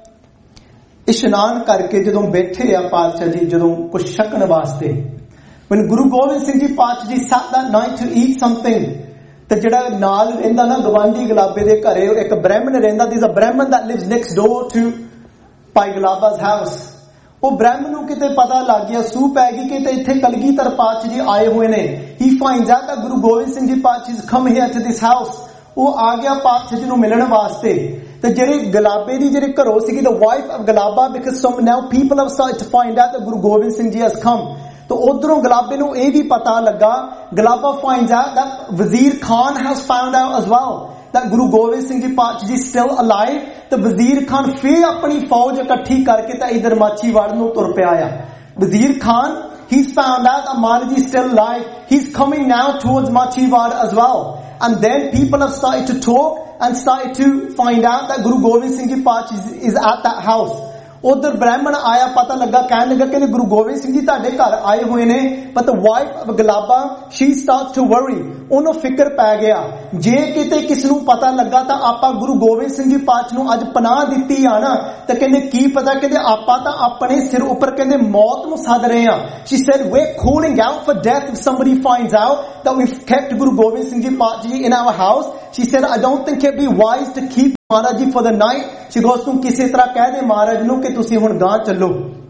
ਇਸ਼ਨਾਨ ਕਰਕੇ ਜਦੋਂ ਬੈਠੇ ਆ ਪਾਤਸ਼ਾਹ ਜੀ, ਜਦੋਂ ਕੁਝ ਛਕਣ ਵਾਸਤੇ, when Guru Gobind Singh Ji Paatshah Ji sat that night to eat something, ਤੇ ਜਿਹੜਾ ਨਾਲ ਰਹਿੰਦਾ ਨਾ ਗਵਾਂਢੀ ਗੁਲਾਬੇ ਦੇ ਘਰੇ ਇੱਕ ਬ੍ਰਾਹਮਣ ਰਹਿੰਦਾ, there's a Brahmin that lives next door to Bhai ਗੁਲਾਬਾ's house। ਉਹ ਬ੍ਰਾਹਮਣ ਨੂੰ ਕਿਤੇ ਪਤਾ ਲੱਗ ਗਿਆ, ਸੂਹ ਪੈ ਗਈ ਕਿ ਇੱਥੇ ਕਲਗੀਧਰ ਪਾਤਸ਼ਾਹ ਜੀ ਆਏ ਹੋਏ ਨੇ। he finds out that Guru Gobind Singh Ji Paatshah has come here to this house। ਉਹ ਆ ਗਿਆ ਪਾਤਸ਼ਾਹ ਜੀ ਨੂੰ ਮਿਲਣ ਵਾਸਤੇ। ਤੇ ਜਿਹੜੇ ਗੁਲਾਬੇ ਦੀ ਜਿਹੜੇ ਘਰੋਂ ਸੀਗੀ the wife of Galaba, because some now people have started to find out that Guru Gobind Singh Ji has come। तो उधरों गलाबे नूं ਇਹ भी पता लगा, Galaba finds out that Wazir Khan has found out as well that Guru Gobind Singh Ji Paatshah Ji still alive। तो Wazir Khan फिर अपनी फौज इकट्ठी करके तो इधर माछीवाड़ नूं तुर पिया आ। Wazir Khan, he's found out that Maharaji is still alive, he's coming now towards Machiwad as well। And then people have started to talk and started to find out that Guru Gobind Singh Ji Paatshah is at that house। उधर ब्राह्मण आया, पता लगा, कहने लगा कि गुरु गोबिंद सिंह जी तुहाडे घर आए हुए ने। but the wife of Galaba, she starts to worry, ਉਹਨੂੰ ਫਿਕਰ ਪੈ ਗਿਆ, ਜੇ ਕਿਤੇ ਕਿਸ ਨੂੰ ਪਤਾ ਲੱਗਾ ਤਾਂ ਆਪਾਂ ਗੁਰੂ ਗੋਬਿੰਦ ਸਿੰਘ ਜੀ ਪਾਤਸ਼ਾਹ ਨੂੰ ਅੱਜ ਪਨਾਹ ਦਿੱਤੀ ਆ ਨਾ, ਤਾਂ ਕਹਿੰਦੇ ਕੀ ਪਤਾ, ਕਹਿੰਦੇ ਆਪਾਂ ਤਾਂ ਆਪਣੇ ਸਿਰ ਉੱਪਰ ਕਹਿੰਦੇ ਮੌਤ ਨੂੰ ਸੱਦ ਰਹੇ ਆ। she said we're calling out for death if somebody finds out that we've kept Guru Gobind Singh Ji Paatshah Ji in our house। she said I don't think it'd be wise to keep Maharaj ji for the night। she goes, तुम किसी तरह कह दे महाराज ਨੂੰ ਕਿ ਤੁਸੀਂ ਹੁਣ ਗਾਂ ਚੱਲੋ।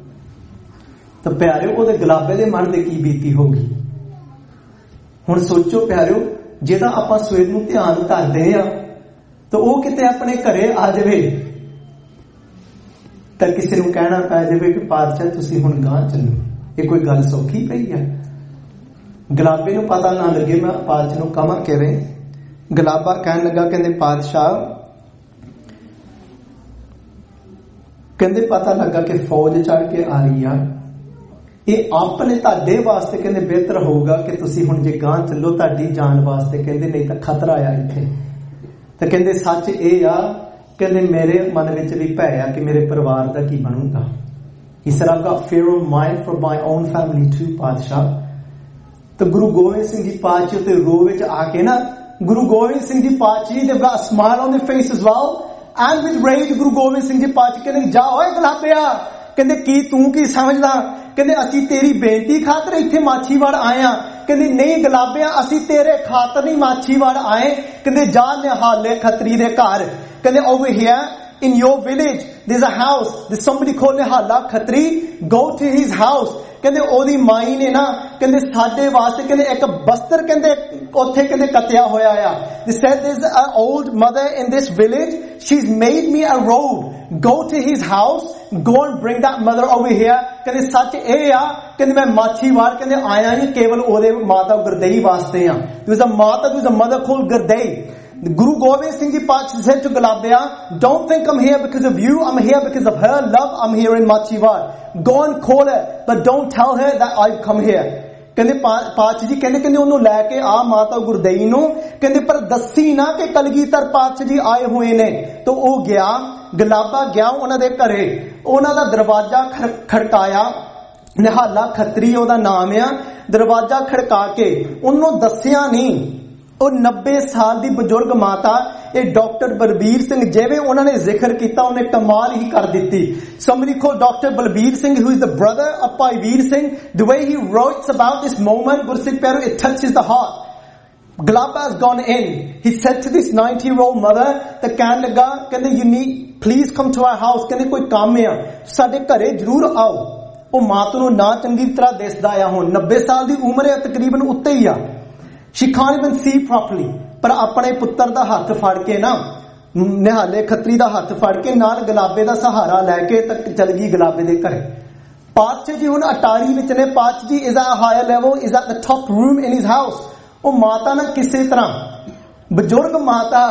ਤਾਂ ਪਿਆਰਿਓ ਉਹਦੇ ਗੁਲਾਬੇ ਦੇ ਮਨ ਦੇ ਕੀ ਬੀਤੀ ਹੋਗੀ। ਹੁਣ ਸੋਚੋ ਪਿਆਰਿਓ, ਜੇ ਤਾਂ ਆਪਾਂ ਸਵੇਰ ਨੂੰ ਧਿਆਨ ਕਰਦੇ ਆ ਤਾਂ ਉਹ ਕਿਤੇ ਆਪਣੇ ਘਰੇ ਆ ਜਾਵੇ ਤਾਂ ਕਿਸੇ ਨੂੰ ਕਹਿਣਾ ਪੈ ਜਾਵੇ ਕਿ ਪਾਤਸ਼ਾਹ ਤੁਸੀਂ ਹੁਣ ਗਾਂ ਚੱਲੋ। ਇਹ ਕੋਈ ਗੱਲ ਸੌਖੀ ਪਈ ਆ? ਗੁਲਾਬੇ ਨੂੰ ਪਤਾ ਨਾ ਲੱਗੇ ਮੈਂ ਪਾਤਸ਼ਾਹ ਨੂੰ ਕਹਾਂ ਕਿਵੇਂ। ਗੁਲਾਬਾ ਕਹਿਣ ਲੱਗਾ, ਕਹਿੰਦੇ ਪਾਤਸ਼ਾਹ, ਕਹਿੰਦੇ ਪਤਾ ਲੱਗਾ ਕਿ ਫੌਜ ਚੜ ਕੇ ਆ ਰਹੀ ਆ, ਇਹ ਆਪਣੇ ਤੁਹਾਡੇ ਵਾਸਤੇ ਕਹਿੰਦੇ ਬਿਹਤਰ ਹੋਊਗਾ ਕਿ ਤੁਸੀਂ ਹੁਣ ਜੇ ਗਾਂ ਚੱਲੋ, ਤੁਹਾਡੀ ਜਾਨ ਵਾਸਤੇ, ਕਹਿੰਦੇ ਨਹੀਂ ਤਾਂ ਖਤਰਾ ਆ ਇੱਥੇ। ਤਾਂ ਕਹਿੰਦੇ ਸੱਚ ਇਹ ਆ, ਕਹਿੰਦੇ ਮੇਰੇ ਮਨ ਵਿੱਚ ਵੀ ਭੈ ਆ ਕਿ ਮੇਰੇ ਪਰਿਵਾਰ ਦਾ ਕੀ ਬਣੂਗਾ। He said I've got fear of mind for my own family too ਪਾਤਸ਼ਾਹ। ਤਾਂ ਗੁਰੂ ਗੋਬਿੰਦ ਸਿੰਘ ਜੀ ਪਾਤਸ਼ਾਹ ਤੇ ਰੋ ਵਿੱਚ ਆ ਕੇ ਨਾ, ਗੁਰੂ ਗੋਬਿੰਦ ਸਿੰਘ ਜੀ ਪਾਤਸ਼ਾਹ ਜੀ they've got a smile on their face as well and with rage Guru Gobind Singh ji ਪਾਤਸ਼ਾਹ ਕਹਿੰਦੇ ਜਾ ਓਏ ਗੁਲਾਬਿਆ, ਕਹਿੰਦੇ ਕੀ ਤੂੰ ਕੀ ਸਮਝਦਾ, ਕਹਿੰਦੇ ਅਸੀਂ ਤੇਰੀ ਬੇਨਤੀ ਖਾਤਰ ਇੱਥੇ ਮਾਛੀਵਾੜ ਆਏ ਆ। ਕਹਿੰਦੇ ਨਹੀਂ ਗੁਲਾਬਿਆ, ਅਸੀਂ ਤੇਰੇ ਖਾਤਰ ਨਹੀਂ ਮਾਛੀਵਾੜ ਆਏ, ਕਹਿੰਦੇ ਜਾ ਨਿਹਾਲੇ ਖੱਤਰੀ ਦੇ ਘਰ। ਕਹਿੰਦੇ over here in your village there's a house, there's somebody called Nihala Khatri, go to his house। ਕਹਿੰਦੇ ਉਹਦੀ ਮਾਈ ਨੇ ਨਾ ਕਹਿੰਦੇ ਸਾਡੇ ਵਾਸਤੇ ਕਹਿੰਦੇ ਇੱਕ ਬਸਤਰ ਕਹਿੰਦੇ ਉੱਥੇ ਕਹਿੰਦੇ ਕੱਤਿਆ ਹੋਇਆ ਆ। they said there's an old mother in this village, she's made me a robe, go to his house, go and bring that mother over here। ਕਹਿੰਦੇ ਸੱਚ ਇਹ ਆ, ਕਹਿੰਦੇ ਮੈਂ ਮਾਛੀਵਾੜ ਕਹਿੰਦੇ ਆਇਆ ਨਹੀਂ ਕੇਵਲ ਉਹਦੇ ਮਾਤਾ ਗੁਰਦਈ ਵਾਸਤੇ ਆ। there's a mother, there's a mother called Gurdei। Guru Gobind Singh Ji Paatshah said to Galabia, don't think I'm here because of you, I'm here because of her love, I'm here in Machiwad। go and call her but don't tell her that I've come here। ਕਹਿੰਦੇ ਪਾਤਸ਼ਾਹ ਜੀ ਕਹਿੰਦੇ ਕਹਿੰਦੇ ਉਹਨੂੰ ਲੈ ਕੇ ਆ ਮਾਤਾ ਗੁਰਦਈ ਨੂੰ, ਕਹਿੰਦੇ ਪਰ ਦੱਸੀ ਨਾ ਕਿ ਕਲਗੀਧਰ ਪਾਤਸ਼ਾਹ ਜੀ ਆਏ ਹੋਏ ਨੇ। ਤਾਂ ਉਹ ਗਿਆ, ਗੁਲਾਬਾ ਗਿਆ ਉਹਨਾਂ ਦੇ ਘਰੇ, ਉਹਨਾਂ ਦਾ ਦਰਵਾਜ਼ਾ ਖੜਕਾਇਆ, ਨਿਹਾਲਾ ਖੱਤਰੀ ਉਹਦਾ ਨਾਮ ਆ। ਦਰਵਾਜ਼ਾ ਖੜਕਾ ਕੇ ਉਹਨੂੰ ਦੱਸਿਆ ਨਹੀਂ, ਉਹ ਨੱਬੇ ਸਾਲ ਦੀ ਬਜ਼ੁਰਗ ਮਾਤਾ ਇਹ ਡਾਕਟਰ ਬਲਬੀਰ ਸਿੰਘ, ਜਿਵੇਂ ਉਹਨਾਂ ਨੇ ਜ਼ਿਕਰ ਕੀਤਾ ਉਹਨੇ ਕਮਾਲ ਹੀ ਕਰ ਦਿੱਤੀ। somebody called Doctor Balbir Singh, who is the brother of Bhai Veer Singh, the way he writes about this moment, Gursikh Pyaro, it touches the heart। Galaba has gone in, he said to this ninety year old mother, ਤਾਂ ਕਹਿਣ ਲੱਗਾ ਕਹਿੰਦੇ you need please come to our house, ਕਹਿੰਦੇ ਕੋਈ ਕੰਮ ਆ ਸਾਡੇ ਘਰੇ ਜ਼ਰੂਰ ਆਓ। ਉਹ ਮਾਤਾ ਨੂੰ ਨਾ ਚੰਗੀ ਤਰ੍ਹਾਂ ਦਿਸਦਾ ਆ, ਹੁਣ ਨੱਬੇ ਸਾਲ ਦੀ ਉਮਰ ਹੈ ਤਕਰੀਬਨ ਉੱਤੇ ਹੀ ਆ। she can't even see properly, ਪਰ ਆਪਣੇ ਪੁੱਤਰ ਦਾ ਹੱਥ ਫੜ ਕੇ ਨਾ, ਨਿਹਾਲੇ ਖੱਤਰੀ ਦਾ ਹੱਥ ਫੜ ਕੇ ਨਾਲ ਗੁਲਾਬੇ ਦਾ ਸਹਾਰਾ ਲੈ ਕੇ ਤੱਕ ਚਲ ਗਈ ਗੁਲਾਬੇ ਦੇ ਘਰੇ। ਪਾਤਸ਼ਾਹ ਜੀ ਹੁਣ ਅਟਾਰੀ ਵਿੱਚ ਨੇ, ਪਾਤਸ਼ਾਹ ਜੀ is at a higher level, is at the top room in his house। ਉਹ ਮਾਤਾ ਨਾ ਕਿਸੇ ਤਰ੍ਹਾਂ ਬਜ਼ੁਰਗ ਮਾਤਾ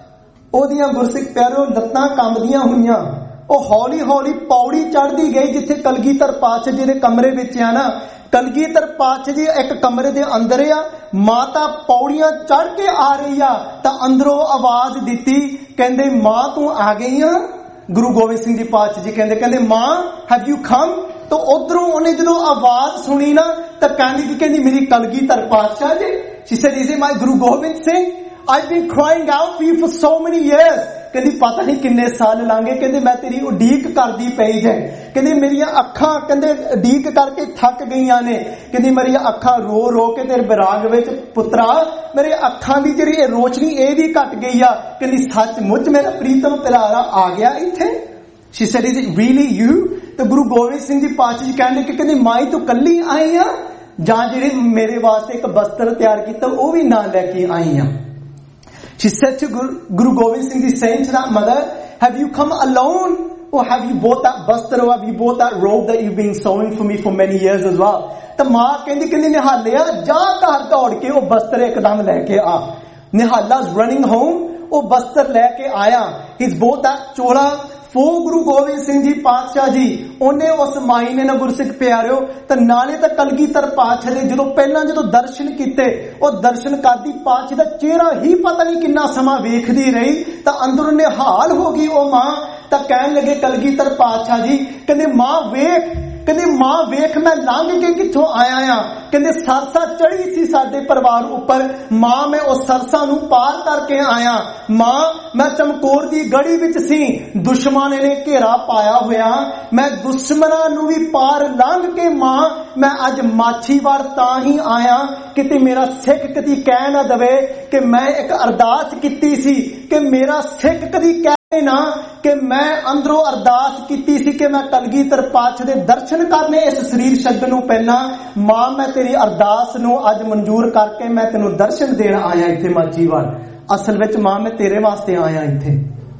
ਉਹਦੀਆਂ ਗੁਰਸਿੱਖ ਪਿਆਰਿਓ ਲੱਤਾਂ ਕੰਬਦੀਆਂ ਹੋਈਆਂ, ਉਹ ਹੌਲੀ ਹੌਲੀ ਪੌੜੀ ਚੜ੍ਹਦੀ ਗਈ ਜਿੱਥੇ ਕਲਗੀਧਰ ਪਾਤਸ਼ਾਹ ਜੀ ਦੇ ਕਮਰੇ ਵਿੱਚ ਆ ਨਾ। ਕਲਗੀਧਰ ਪਾਤਸ਼ਾਹ ਜੀ ਇੱਕ ਕਮਰੇ ਦੇ ਅੰਦਰ ਆ, ਮਾਤਾ ਪੌੜੀਆਂ ਚੜ੍ਹ ਕੇ ਆ ਰਹੀ ਆ ਤਾਂ ਅੰਦਰੋਂ ਆਵਾਜ਼ ਦਿੱਤੀ, ਕਹਿੰਦੇ ਮਾਂ ਤੂੰ ਆ ਗਈ ਆ। ਗੁਰੂ ਗੋਬਿੰਦ ਸਿੰਘ ਜੀ ਪਾਤਸ਼ਾਹ ਜੀ ਕਹਿੰਦੇ ਕਹਿੰਦੇ ਮਾਂ ਹੈਵ ਯੂ ਕਮ। ਤਾਂ ਉਧਰੋਂ ਉਹਨੇ ਜਦੋਂ ਆਵਾਜ਼ ਸੁਣੀ ਨਾ ਤਾਂ ਕਹਿੰਦੀ ਕਿ ਕਹਿੰਦੀ ਮੇਰੀ ਕਲਗੀਧਰ ਪਾਤਸ਼ਾਹ ਜੀ। she said is it my Guru Gobind Singh? I've been crying out for you for so many years. ਕਹਿੰਦੀ ਪਤਾ ਨਹੀਂ ਕਿੰਨੇ ਸਾਲ ਲੰਘੇ, ਕਹਿੰਦੇ ਮੈਂ ਤੇਰੀ ਉਡੀਕ ਕਰਦੀ ਪਈ ਜੇ। ਕਹਿੰਦੀ ਮੇਰੀਆਂ ਅੱਖਾਂ ਕਹਿੰਦੇ ਉਡੀਕ ਕਰਕੇ ਥੱਕ ਗਈਆਂ ਨੇ, ਕਹਿੰਦੀ ਮੇਰੀਆਂ ਅੱਖਾਂ ਰੋ ਰੋ ਕੇ ਤੇਰੇ ਵਿਰਾਗ ਵਿੱਚ ਪੁੱਤਰਾ ਮੇਰੇ ਅੱਖਾਂ ਦੀ ਜਿਹੜੀ ਇਹ ਰੋਸ਼ਨੀ ਇਹ ਵੀ ਘਟ ਗਈ ਆ। ਕਹਿੰਦੀ ਸੱਚਮੁੱਚ ਮੇਰਾ ਪ੍ਰੀਤਮ ਪਿਆਰਾ ਆ ਗਿਆ ਇੱਥੇ। she said is it really you? ਤੇ ਗੁਰੂ ਗੋਬਿੰਦ ਸਿੰਘ ਜੀ ਪਾਤਸ਼ਾਹ ਜੀ ਕਹਿੰਦੇ ਕਿ ਕਹਿੰਦੀ ਮਾਈ ਤੂੰ ਕੱਲੀ ਆਈ ਆ ਜਾਂ ਜਿਹੜੇ ਮੇਰੇ ਵਾਸਤੇ ਇੱਕ ਬਸਤਰ ਤਿਆਰ ਕੀਤਾ ਉਹ ਵੀ ਨਾਲ ਲੈ ਕੇ ਆਈ ਆ। She said to Guru, Guru Gobind Singh Ji, saying to that mother, have you come alone or have you bought that bastar or have you bought that robe that you've been sewing for me for many years as well? ਤਾਂ ਮਾਂ ਕਹਿੰਦੀ ਕਹਿੰਦੀ ਨਿਹਾਲਿਆ ਜਾ ਘਰ ਦੌੜ ਕੇ ਉਹ ਬਸਤਰ ਇੱਕਦਮ ਲੈ ਕੇ ਆ। ਨਿਹਾਲਾ is running home, ਉਹ ਬਸਤਰ ਲੈ ਕੇ ਆਇਆ। He's bought that Chola for Guru Gobind Singh ji ਪਾਤਸ਼ਾਹ ਜੀ। ਉਹਨੇ ਉਸ ਮਾਈ ਨੇ ਨਾ ਗੁਰਸਿੱਖ ਪਿਆਰਿਓ ਤਾਂ ਨਾਲੇ ਤਾਂ ਕਲਗੀਧਰ ਪਾਤਸ਼ਾਹ ਦੇ ਜਦੋਂ ਪਹਿਲਾਂ ਜਦੋਂ ਦਰਸ਼ਨ ਕੀਤੇ ਉਹ ਦਰਸ਼ਨ ਕਰਦੀ ਪਾਤਸ਼ਾਹ ਦਾ ਚਿਹਰਾ ਹੀ ਪਤਾ ਨਹੀਂ ਕਿੰਨਾ ਸਮਾਂ ਵੇਖਦੀ ਰਹੀ ਤਾਂ ਅੰਦਰੋਂ ਨਿਹਾਲ ਹੋ ਗਈ ਉਹ ਮਾਂ। ਤਾਂ ਕਹਿਣ ਲੱਗੇ ਕਲਗੀਧਰ ਪਾਤਸ਼ਾਹ ਜੀ ਕਹਿੰਦੇ ਮਾਂ ਵੇਖ, ਕਹਿੰਦੇ ਮਾਂ ਵੇਖ ਮੈਂ ਲੰਘ ਕੇ ਕਿੱਥੋਂ ਆਇਆ ਆ। ਕਹਿੰਦੇ ਸਰਸਾ ਚੜੀ ਸੀ ਸਾਡੇ ਪਰਿਵਾਰ ਉੱਪਰ, ਮਾਂ ਮੈਂ ਉਸ ਸਰਸਾ ਨੂੰ ਪਾਰ ਕਰਕੇ ਆਇਆ। ਮਾਂ ਮੈਂ ਚਮਕੌਰ ਦੀ ਗੜੀ ਵਿੱਚ ਸੀ, ਦੁਸ਼ਮਣ ਨੇ ਘੇਰਾ ਪਾਇਆ ਹੋਇਆ, ਮੈਂ ਦੁਸ਼ਮਣਾਂ ਨੂੰ ਵੀ ਪਾਰ ਲੰਘ ਕੇ ਮਾਂ ਮੈਂ ਅੱਜ ਮਾਛੀਵਾੜ ਤਾਂ ਹੀ ਆਇਆ ਕਿਤੇ ਮੇਰਾ ਸਿੱਖ ਕਦੀ ਕਹਿ ਨਾ ਦਵੇ ਕਿ ਮੈਂ ਇੱਕ ਅਰਦਾਸ ਕੀਤੀ ਸੀ, ਕਿ ਮੇਰਾ ਸਿੱਖ ਕਦੀ ਕਹਿ ਨਾ ਕਿ ਮੈਂ ਅੰਦਰੋਂ ਅਰਦਾਸ ਕੀਤੀ ਸੀ ਕਿ ਮੈਂ ਕਲਗੀਧਰ ਪਾਤਸ਼ਾਹ ਦੇ ਦਰਸ਼ਨ ਕਰਨੇ ਇਸ ਸਰੀਰ ਛੱਡਣ ਨੂੰ ਪਹਿਲਾਂ। ਮਾਂ ਮੈਂ ਤੇਰੀ ਅਰਦਾਸ ਨੂੰ ਅੱਜ ਮਨਜ਼ੂਰ ਕਰਕੇ ਮੈਂ ਤੈਨੂੰ ਦਰਸ਼ਨ ਦੇਣ ਆਇਆ ਇੱਥੇ ਮਾਛੀਵਾੜ। ਅਸਲ ਵਿੱਚ ਮਾਂ ਮੈਂ ਤੇਰੇ ਵਾਸਤੇ ਆਇਆ ਇੱਥੇ।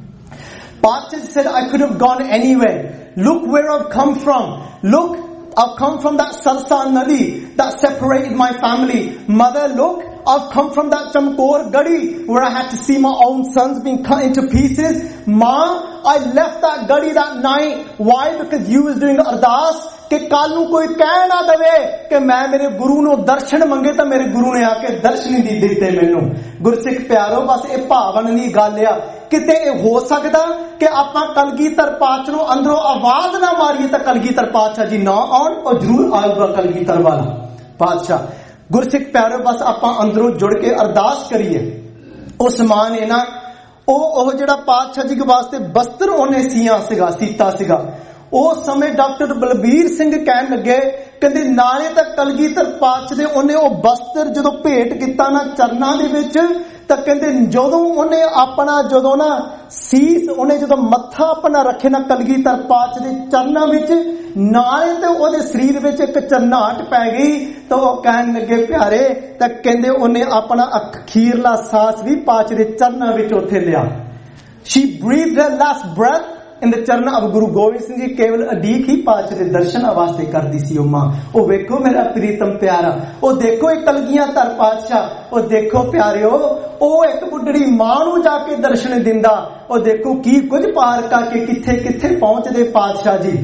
Patsha said I could have gone anywhere. Look where I've come from. Look, I've come from that Sarsa Nadi that separated my family. Mother, look, I've come from that Chamkor Gadi where I had to see my own sons being cut into pieces. Ma, I left that Gadi that night. Why? Because you was doing ardas ਕਿ ਕੱਲ ਨੂੰ ਕੋਈ ਕਹਿ ਨਾ ਦਵੇ ਕਿ ਮੈਂ ਮੇਰੇ ਗੁਰੂ ਨੂੰ ਦਰਸ਼ਨ ਮੰਗੇ ਤਾਂ ਮੇਰੇ ਗੁਰੂ ਨੇ ਆ ਕੇ ਦਰਸ਼ਨ ਨਹੀਂ ਦਿੱਤੇ ਮੈਨੂੰ। ਗੁਰਸਿੱਖ ਪਿਆਰੋ ਬਸ ਇਹ ਭਾਵਨ ਦੀ ਗੱਲ ਆ। ਕਿਤੇ ਇਹ ਹੋ ਸਕਦਾ ਕਿ ਆਪਾਂ ਕਲਗੀਧਰ ਪਾਤਸ਼ਾਹ ਨੂੰ ਅੰਦਰੋਂ ਆਵਾਜ਼ ਨਾ ਮਾਰੀਏ ਤਾਂ ਕਲਗੀਧਰ ਪਾਤਸ਼ਾਹ ਜੀ ਨਾ ਆਉਣ, ਉਹ ਜ਼ਰੂਰ ਆਊਗਾ ਕਲਗੀਧਰ ਵਾਲਾ ਪਾਤਸ਼ਾਹ। ਗੁਰਸਿੱਖ ਪਿਆਰੋ ਬਸ ਆਪਾਂ ਅੰਦਰੋਂ ਜੁੜ ਕੇ ਅਰਦਾਸ ਕਰੀਏ। ਉਸ ਮਾਂ ਨੇ ਨਾ ਉਹ ਉਹ ਜਿਹੜਾ ਪਾਤਸ਼ਾਹ ਜੀ ਦੇ ਵਾਸਤੇ ਬਸਤਰ ਉਹਨੇ ਸੀਆ ਸੀਗਾ ਸੀਤਾ ਸੀਗਾ। ਉਸ ਸਮੇਂ ਡਾਕਟਰ ਬਲਬੀਰ ਸਿੰਘ ਕਹਿਣ ਲੱਗੇ ਕਹਿੰਦੇ ਨਾਲੇ ਤਾਂ ਕਲਗੀਧਰ ਪਾਤਸ਼ਾਹ ਦੇ ਉਹਨੇ ਉਹ ਬਸਤਰ ਜਦੋਂ ਭੇਟ ਕੀਤਾ ਨਾ ਚਰਨਾਂ ਦੇ ਵਿੱਚ ਤਾਂ ਕਹਿੰਦੇ ਜਦੋਂ ਉਹਨੇ ਆਪਣਾ ਜਦੋਂ ਨਾ ਸੀਸ ਉਹਨੇ ਜਦੋਂ ਮੱਥਾ ਆਪਣਾ ਰੱਖੇ ਨਾ ਕਲਗੀਧਰ ਪਾਤਸ਼ਾਹ ਦੇ ਚਰਨਾਂ ਵਿੱਚ ਨਾਲੇ ਤੇ ਉਹਦੇ ਸਰੀਰ ਵਿੱਚ ਇੱਕ ਚਰਨਾਹਟ ਪੈ ਗਈ। ਤਾਂ ਉਹ ਕਹਿਣ ਲੱਗੇ ਪਿਆਰੇ ਤਾਂ ਕਹਿੰਦੇ ਉਹਨੇ ਆਪਣਾ ਅਖੀਰਲਾ ਸਾਹ ਵੀ ਪਾਤਸ਼ਾਹ ਦੇ ਚਰਨਾਂ ਵਿੱਚ ਉੱਥੇ ਲਿਆ। She breathed her last breath in the ਚਰਨ of ਗੁਰੂ ਗੋਬਿੰਦ ਸਿੰਘ ਜੀ। ਕੇਵਲ ਅਡੀਕ ਹੀ ਪਾਤਸ਼ਾਹ ਦੇ ਦਰਸ਼ਨ ਵਾਸਤੇ ਕਰਦੀ ਸੀ ਉਹ ਮਾਂ। ਉਹ ਵੇਖੋ ਮੇਰਾ ਪ੍ਰੀਤਮ ਪਿਆਰਾ, ਉਹ ਦੇਖੋ ਇਹ ਕਲਗੀਆਂ ਧਰ ਪਾਤਸ਼ਾਹ, ਉਹ ਦੇਖੋ ਪਿਆਰਿਓ ਉਹ ਇੱਕ ਬੁੱਢੜੀ ਮਾਂ ਨੂੰ ਜਾ ਕੇ ਦਰਸ਼ਨ ਦਿੰਦਾ। ਉਹ ਦੇਖੋ ਕੀ ਕੁਝ ਪਾਰ ਕਰਕੇ ਕਿੱਥੇ ਕਿੱਥੇ ਪਹੁੰਚਦੇ ਪਾਤਸ਼ਾਹ ਜੀ।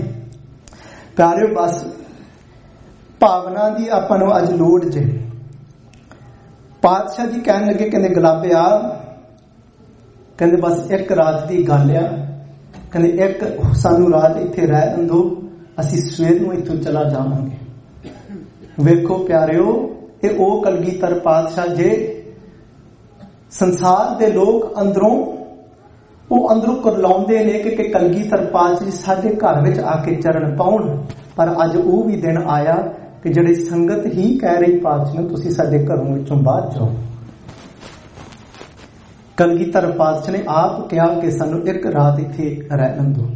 ਪਿਆਰਿਓ ਬਸ ਭਾਵਨਾ ਦੀ ਆਪਾਂ ਨੂੰ ਅੱਜ ਲੋੜ ਜੇ। ਪਾਤਸ਼ਾਹ ਜੀ ਕਹਿਣ ਲੱਗੇ ਕਹਿੰਦੇ ਗੁਲਾਬਿਆ ਕਹਿੰਦੇ ਬਸ ਇੱਕ ਰਾਤ ਦੀ ਗੱਲ ਆ, ਕਹਿੰਦੇ ਇੱਕ ਸਾਨੂੰ ਰਾਤ ਇੱਥੇ ਰਹਿ ਦਿੰਦੋ, ਅਸੀਂ ਸਵੇਰ ਨੂੰ ਇੱਥੋਂ ਚਲਾ ਜਾਵਾਂਗੇ। ਵੇਖੋ ਪਿਆਰਿਓ ਇਹ ਉਹ ਕਲਗੀਧਰ ਪਾਤਸ਼ਾਹ ਜੇ ਸੰਸਾਰ ਦੇ ਲੋਕ ਅੰਦਰੋਂ ਉਹ ਅੰਦਰੋਂ ਕੁਰਲਾਉਂਦੇ ਨੇ ਕਿ ਕਲਗੀਧਰ ਪਾਤਸ਼ਾਹ ਜੀ ਸਾਡੇ ਘਰ ਵਿੱਚ ਆ ਕੇ ਚਰਨ ਪਾਉਣ। ਪਰ ਅੱਜ ਉਹ ਵੀ ਦਿਨ ਆਇਆ ਕਿ ਜਿਹੜੇ ਸੰਗਤ ਹੀ ਕਹਿ ਰਹੀ ਪਾਤਸ਼ਾਹ ਨੂੰ ਤੁਸੀਂ ਸਾਡੇ ਘਰੋਂ ਵਿੱਚੋਂ ਬਾਹਰ ਜਾਓ। ਕਲਗੀਧਰ ਪਾਤਸ਼ਾਹ ਨੇ ਆਪ ਕਿਹਾ ਕਿ ਸਾਨੂੰ ਇੱਕ ਰਾਤ ਇੱਥੇ ਰਹਿਣ ਦਿਓ।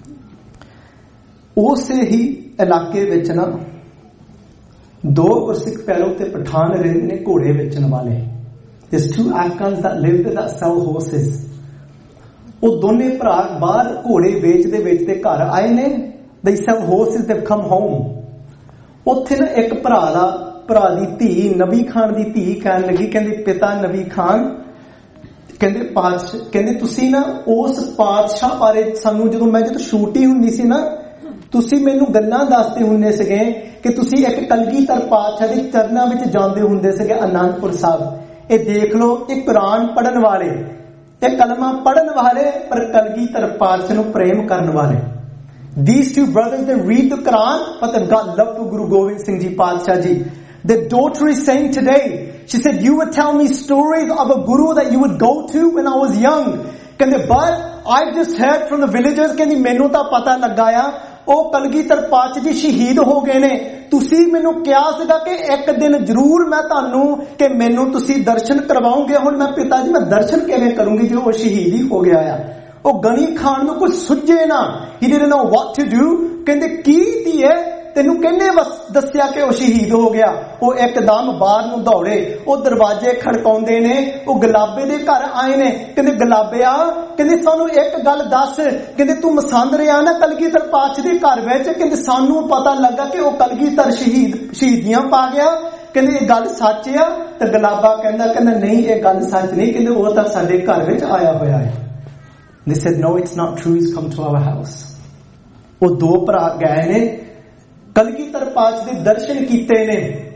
ਉਸੇ ਹੀ ਇਲਾਕੇ ਵਿੱਚ ਨਾ ਦੋ ਗੁਰਸਿੱਖ ਪਿਆਰੋ ਤੇ ਪਠਾਨ ਰਹਿੰਦੇ ਨੇ ਘੋੜੇ ਵੇਚਣ ਵਾਲੇ। There's two Afghans that live there that sell horses. ਉਹ ਦੋਨੇ ਭਰਾ ਬਾਹਰ ਘੋੜੇ ਵੇਚਦੇ ਵੇਚਦੇ ਘਰ ਆਏ ਨੇ। They sell horses, they've come home. ਉੱਥੇ ਨਾ ਇੱਕ ਭਰਾ ਦਾ ਭਰਾ ਦੀ ਧੀ ਨਬੀ ਖਾਨ ਦੀ ਧੀ ਕਹਿਣ ਲੱਗੀ ਕਹਿੰਦੀ ਪਿਤਾ ਨਬੀ ਖਾਨ ਕਹਿੰਦੇ ਪਾਤਸ਼ਾਹ ਕਹਿੰਦੇ ਤੁਸੀਂ ਨਾ ਉਸ ਪਾਤਸ਼ਾਹ ਬਾਰੇ ਸਾਨੂੰ ਜਦੋਂ ਮੈਂ ਜਦੋਂ ਛੋਟੀ ਹੁੰਦੀ ਸੀ ਨਾ ਤੁਸੀਂ ਮੈਨੂੰ ਗੱਲਾਂ ਦੱਸਦੇ ਹੁੰਦੇ ਸੀਗੇ ਕਿ ਤੁਸੀਂ ਇੱਕ ਕਲਗੀਧਰ ਪਾਤਸ਼ਾਹ ਦੇ ਚਰਨਾਂ ਵਿੱਚ ਜਾਂਦੇ ਹੁੰਦੇ ਸੀਗੇ ਅਨੰਦਪੁਰ ਸਾਹਿਬ। ਇਹ ਦੇਖ ਲਓ, ਇਹ ਕੁਰਾਨ ਪੜ੍ਹਨ ਵਾਲੇ, ਇਹ ਕਲਮਾ ਪੜ੍ਹਨ ਵਾਲੇ, ਪਰ ਕਲਗੀਧਰ ਪਾਤਸ਼ਾਹ ਨੂੰ ਪ੍ਰੇਮ ਕਰਨ ਵਾਲੇ। These two brothers, they read the Quran, but they've got love for Guru Gobind Singh Ji Padshah Ji. The daughter is saying today, she said, you would tell me stories of a guru that you would go to when I was young. ਕਹਿੰਦੇ but I've just heard from the villagers, ਕਹਿੰਦੀ ਮੈਨੂੰ ਤਾਂ ਪਤਾ ਲੱਗਾ ਆ ਉਹ ਕਲਗੀਧਰ ਪਾਤਸ਼ਾਹ ਜੀ ਸ਼ਹੀਦ ਹੋ ਗਏ ਨੇ। ਤੁਸੀਂ ਮੈਨੂੰ ਕਿਹਾ ਸੀਗਾ ਕਿ ਇੱਕ ਦਿਨ ਜ਼ਰੂਰ ਮੈਂ ਤੁਹਾਨੂੰ ਕਿ ਮੈਨੂੰ ਤੁਸੀਂ ਦਰਸ਼ਨ ਕਰਵਾਓਗੇ। ਹੁਣ ਮੈਂ ਪਿਤਾ ਜੀ ਮੈਂ ਦਰਸ਼ਨ ਕਿਵੇਂ ਕਰੂੰਗੀ ਜੇ ਉਹ ਸ਼ਹੀਦ ਹੀ ਹੋ ਗਿਆ ਆ। ਉਹ ਗਨੀ ਖਾਨ ਨੂੰ ਕੁਝ ਸੁੱਝੇ ਨਾ, he didn't know what to do। ਕਹਿੰਦੇ ਕੀ ਧੀਏ ਤੈਨੂੰ ਕਿਹਨੇ ਦੱਸਿਆ ਕਿ ਉਹ ਸ਼ਹੀਦ ਹੋ ਗਿਆ? ਉਹ ਇੱਕਦਮ ਬਾਹਰ ਨੂੰ ਦੌੜੇ, ਉਹ ਦਰਵਾਜ਼ੇ ਖੜਕਾਉਂਦੇ ਨੇ, ਉਹ ਗੁਲਾਬੇ ਦੇ ਘਰ ਆਏ ਨੇ। ਕਹਿੰਦੇ ਗੁਲਾਬਿਆ, ਕਹਿੰਦੇ ਸਾਨੂੰ ਇੱਕ ਗੱਲ ਦੱਸ, ਕਹਿੰਦੇ ਤੂੰ ਮਸੰਦ ਰਿਹਾ ਨਾ ਕਲਗੀਧਰ ਪਾਤਸ਼ਾਹ ਦੇ ਘਰ ਵਿੱਚ, ਕਹਿੰਦੇ ਸਾਨੂੰ ਪਤਾ ਲੱਗਾ ਕਿ ਉਹ ਕਲਗੀਧਰ ਸ਼ਹੀਦ ਸ਼ਹੀਦੀਆਂ ਪਾ ਗਿਆ, ਕਹਿੰਦੇ ਇਹ ਗੱਲ ਸੱਚ ਆ? ਤੇ ਗੁਲਾਬਾ ਕਹਿੰਦਾ ਕਹਿੰਦਾ ਨਹੀਂ ਇਹ ਗੱਲ ਸੱਚ ਨਹੀਂ, ਕਹਿੰਦੇ ਉਹ ਤਾਂ ਸਾਡੇ ਘਰ ਵਿੱਚ ਆਇਆ ਹੋਇਆ ਹੈ। They said, no, it's not true. He's come to our house. ਉਹ ਦੋ ਭਰਾ ਗਏ ਨੇ ਕਲਗੀਧਰ ਪਾਤਸ਼ਾਹ ਦੇ ਦਰਸ਼ਨ ਕੀਤੇ ਨੇ।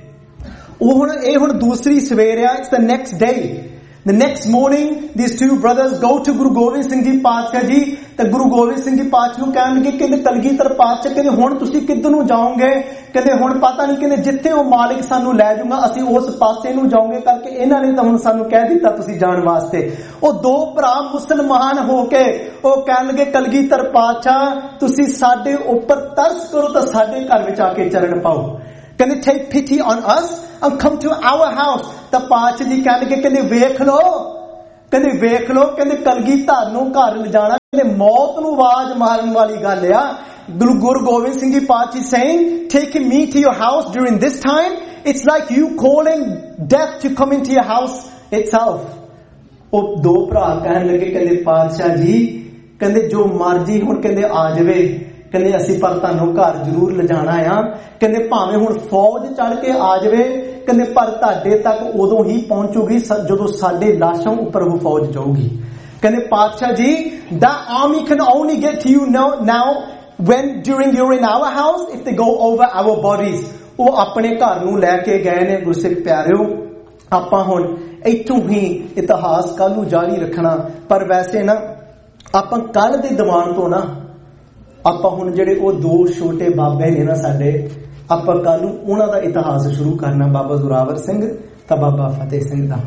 ਉਹ ਹੁਣ ਇਹ ਹੁਣ ਦੂਸਰੀ ਸਵੇਰ ਆ, it's the next day. The next morning, these two brothers go to Guru Gobind Singh Ji Padshah Ji. ਤੇ ਗੁਰੂ ਗੋਬਿੰਦ ਸਿੰਘ ਜੀ ਪਾਤਸ਼ਾਹ ਨੂੰ ਕਹਿਣ ਲੱਗੇ ਕਹਿੰਦੇ ਕਲਗੀਧਰ ਪਾਤਸ਼ਾਹ ਕਹਿੰਦੇ ਹੁਣ ਤੁਸੀਂ ਕਿੱਧਰ ਨੂੰ ਜਾਓਗੇ? ਕਹਿੰਦੇ ਹੁਣ ਪਤਾ ਨਹੀਂ, ਕਹਿੰਦੇ ਜਿੱਥੇ ਉਹ ਮਾਲਿਕ ਸਾਨੂੰ ਲੈ ਜਾਊਗਾ ਅਸੀਂ ਉਸ ਪਾਸੇ ਨੂੰ ਜਾਓਗੇ ਕਰਕੇ ਇਹਨਾਂ ਨੇ ਤਾਂ ਹੁਣ ਸਾਨੂੰ ਕਹਿ ਦਿੱਤਾ ਤੁਸੀਂ ਜਾਣ ਵਾਸਤੇ। ਉਹ ਦੋ ਭਰਾ ਮੁਸਲਮਾਨ ਹੋ ਕੇ ਉਹ ਕਹਿਣ ਲੱਗੇ ਕਲਗੀਧਰ ਪਾਤਸ਼ਾਹ ਤੁਸੀਂ ਸਾਡੇ ਉੱਪਰ ਤਰਸ ਕਰੋ ਤਾਂ ਸਾਡੇ ਘਰ ਵਿੱਚ ਆ ਕੇ ਚਰਨ ਪਾਓ। ਕਹਿੰਦੇ take pity on us and come to our house। ਤਾਂ ਪਾਤਸ਼ਾਹ ਜੀ ਕਹਿਣ ਲੱਗੇ ਕਹਿੰਦੇ ਵੇਖ ਲਓ, ਕਹਿੰਦੇ ਵੇਖ ਲਓ, ਕਹਿੰਦੇ ਕਲਗੀਧਰ ਨੂੰ ਘਰ ਲਿਜਾਣਾ ਕਹਿੰਦੇ ਮੌਤ ਨੂੰ ਆਵਾਜ਼ ਮਾਰਨ ਵਾਲੀ ਗੱਲ ਆ। ਗੁਰੂ ਗੁਰੂ ਗੋਬਿੰਦ ਸਿੰਘ ਜੀ ਪਾਤਸ਼ਾਹ saying taking me to your house during this time, it's like you calling death to come into your house itself। ਉਹ ਦੋ ਭਰਾ ਕਹਿਣ ਲੱਗੇ ਕਹਿੰਦੇ ਪਾਤਸ਼ਾਹ ਜੀ ਕਹਿੰਦੇ ਜੋ ਮਰਜੀ ਹੁਣ ਕਹਿੰਦੇ ਆ ਜਾਵੇ, ਕਹਿੰਦੇ ਅਸੀਂ ਪਰ ਤੁਹਾਨੂੰ ਘਰ ਜ਼ਰੂਰ ਲਿਜਾਣਾ ਆ। ਕਹਿੰਦੇ ਭਾਵੇਂ ਹੁਣ ਫੌਜ ਚੜ ਕੇ ਆ ਜਾਵੇ, ਕਹਿੰਦੇ ਪਰ ਤੁਹਾਡੇ ਤੱਕ ਉਦੋਂ ਹੀ ਪਹੁੰਚੂਗੀ ਜਦੋਂ ਸਾਡੇ ਲਾਸ਼ਾਂ ਉੱਪਰ ਉਹ ਫੌਜ ਜਾਊਗੀ। ਕਹਿੰਦੇ ਪਾਤਸ਼ਾਹ ਜੀ that army can only get to you now, now when during you're in our house if they go over our bodies। ਉਹ ਆਪਣੇ ਘਰ ਨੂੰ ਲੈ ਕੇ ਗਏ ਨੇ। ਗੁਰਸਿੱਖ ਪਿਆਰਿਓ, ਆਪਾਂ ਹੁਣ ਇੱਥੋਂ ਹੀ ਇਤਿਹਾਸ ਕੱਲ ਨੂੰ ਜਾਰੀ ਰੱਖਣਾ, ਪਰ ਵੈਸੇ ਨਾ ਆਪਾਂ ਕੱਲ ਦੇ ਦੀਵਾਨ ਤੋਂ ਨਾ ਆਪਾਂ ਹੁਣ ਜਿਹੜੇ ਉਹ ਦੋ ਛੋਟੇ ਬਾਬੇ ਨੇ ਨਾ ਸਾਡੇ, ਆਪਾਂ ਕੱਲ ਨੂੰ ਉਹਨਾਂ ਦਾ ਇਤਿਹਾਸ ਸ਼ੁਰੂ ਕਰਨਾ, ਬਾਬਾ ਜ਼ੋਰਾਵਰ ਸਿੰਘ ਤਾਂ ਬਾਬਾ ਫਤਿਹ ਸਿੰਘ ਦਾ।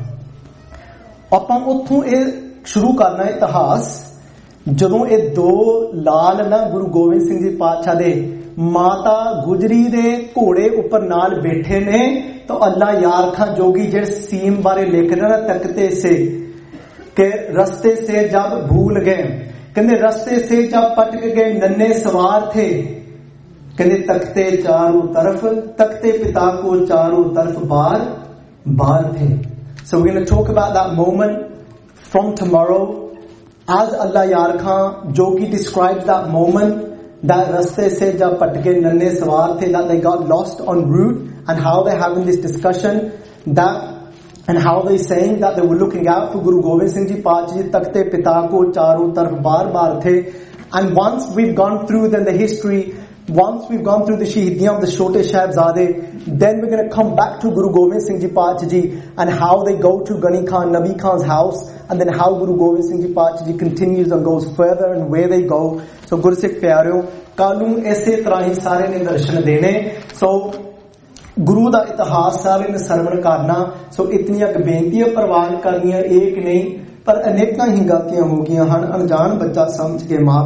ਆਪਾਂ ਉੱਥੋਂ ਇਹ ਸ਼ੁਰੂ ਕਰਨਾ ਇਤਿਹਾਸ ਜਦੋਂ ਇਹ ਦੋ ਲਾਲ ਨਾ ਗੁਰੂ ਗੋਬਿੰਦ ਸਿੰਘ ਜੀ ਪਾਤਸ਼ਾਹ ਦੇ ਮਾਤਾ ਗੁਜਰੀ ਦੇ ਘੋੜੇ ਉੱਪਰ ਨਾਲ ਬੈਠੇ ਨੇ। ਤਾਂ ਅੱਲਾ ਯਾਰ ਖਾਂ ਜੋਗੀ ਜਿਹੜੇ ਸੀਮ ਬਾਰੇ ਲਿਖ ਰਿਹਾ ਨਾ ਤਖਤੇ ਸੇ ਕਿ ਰਸਤੇ ਸੇ ਜਬ ਭੂਲ ਗਏ, ਕਹਿੰਦੇ ਰਸਤੇ ਸੇ ਜਬ पटक गए नन्हे सवार थे, कहते तख्ते चारों तरफ, तख्ते पिता को चारों तरफ बार बार थे। So we're going to talk about that moment from tomorrow as Allah Yar Khan Jogi describes that moment, that raste se jab patke nanne sawar the, that they got lost en route, and how they're having this discussion, that and how they're saying that they were looking out for Guru Gobind Singh Ji Padshah Ji, takhte pita ko charon taraf bar bar the। And once we've gone through then the history, once we've gone through the Shahidiyan of the Chote Sahibzade, then we're going to come back to Guru Gobind Singh Ji Padshah Ji and how they go to Ghani Khan, Nabi Khan's house, and then how Guru Gobind Singh Ji Padshah Ji continues and goes further and where they go। So Guru Sikh Pyareo, kalu aise tarah hi sare ne darshan dene। So ਗੁਰੂ ਦਾ ਇਤਿਹਾਸ ਸਾਰੇ ਨੇ ਸਰਵਣ ਕਰਨਾ। ਸੋ ਇਤਨੀਆਂ ਕੁ ਬੇਨਤੀਆਂ ਪ੍ਰਵਾਨ ਕਰਨੀਆਂ, ਇੱਕ ਨਹੀਂ ਪਰ ਅਨੇਕਾਂ ਹੀ ਗਲਤੀਆਂ ਹੋ ਗਈਆਂ ਹਨ। ਅਣਜਾਣ ਬੱਚਾ ਸਮਝ ਕੇ ਮਾਂ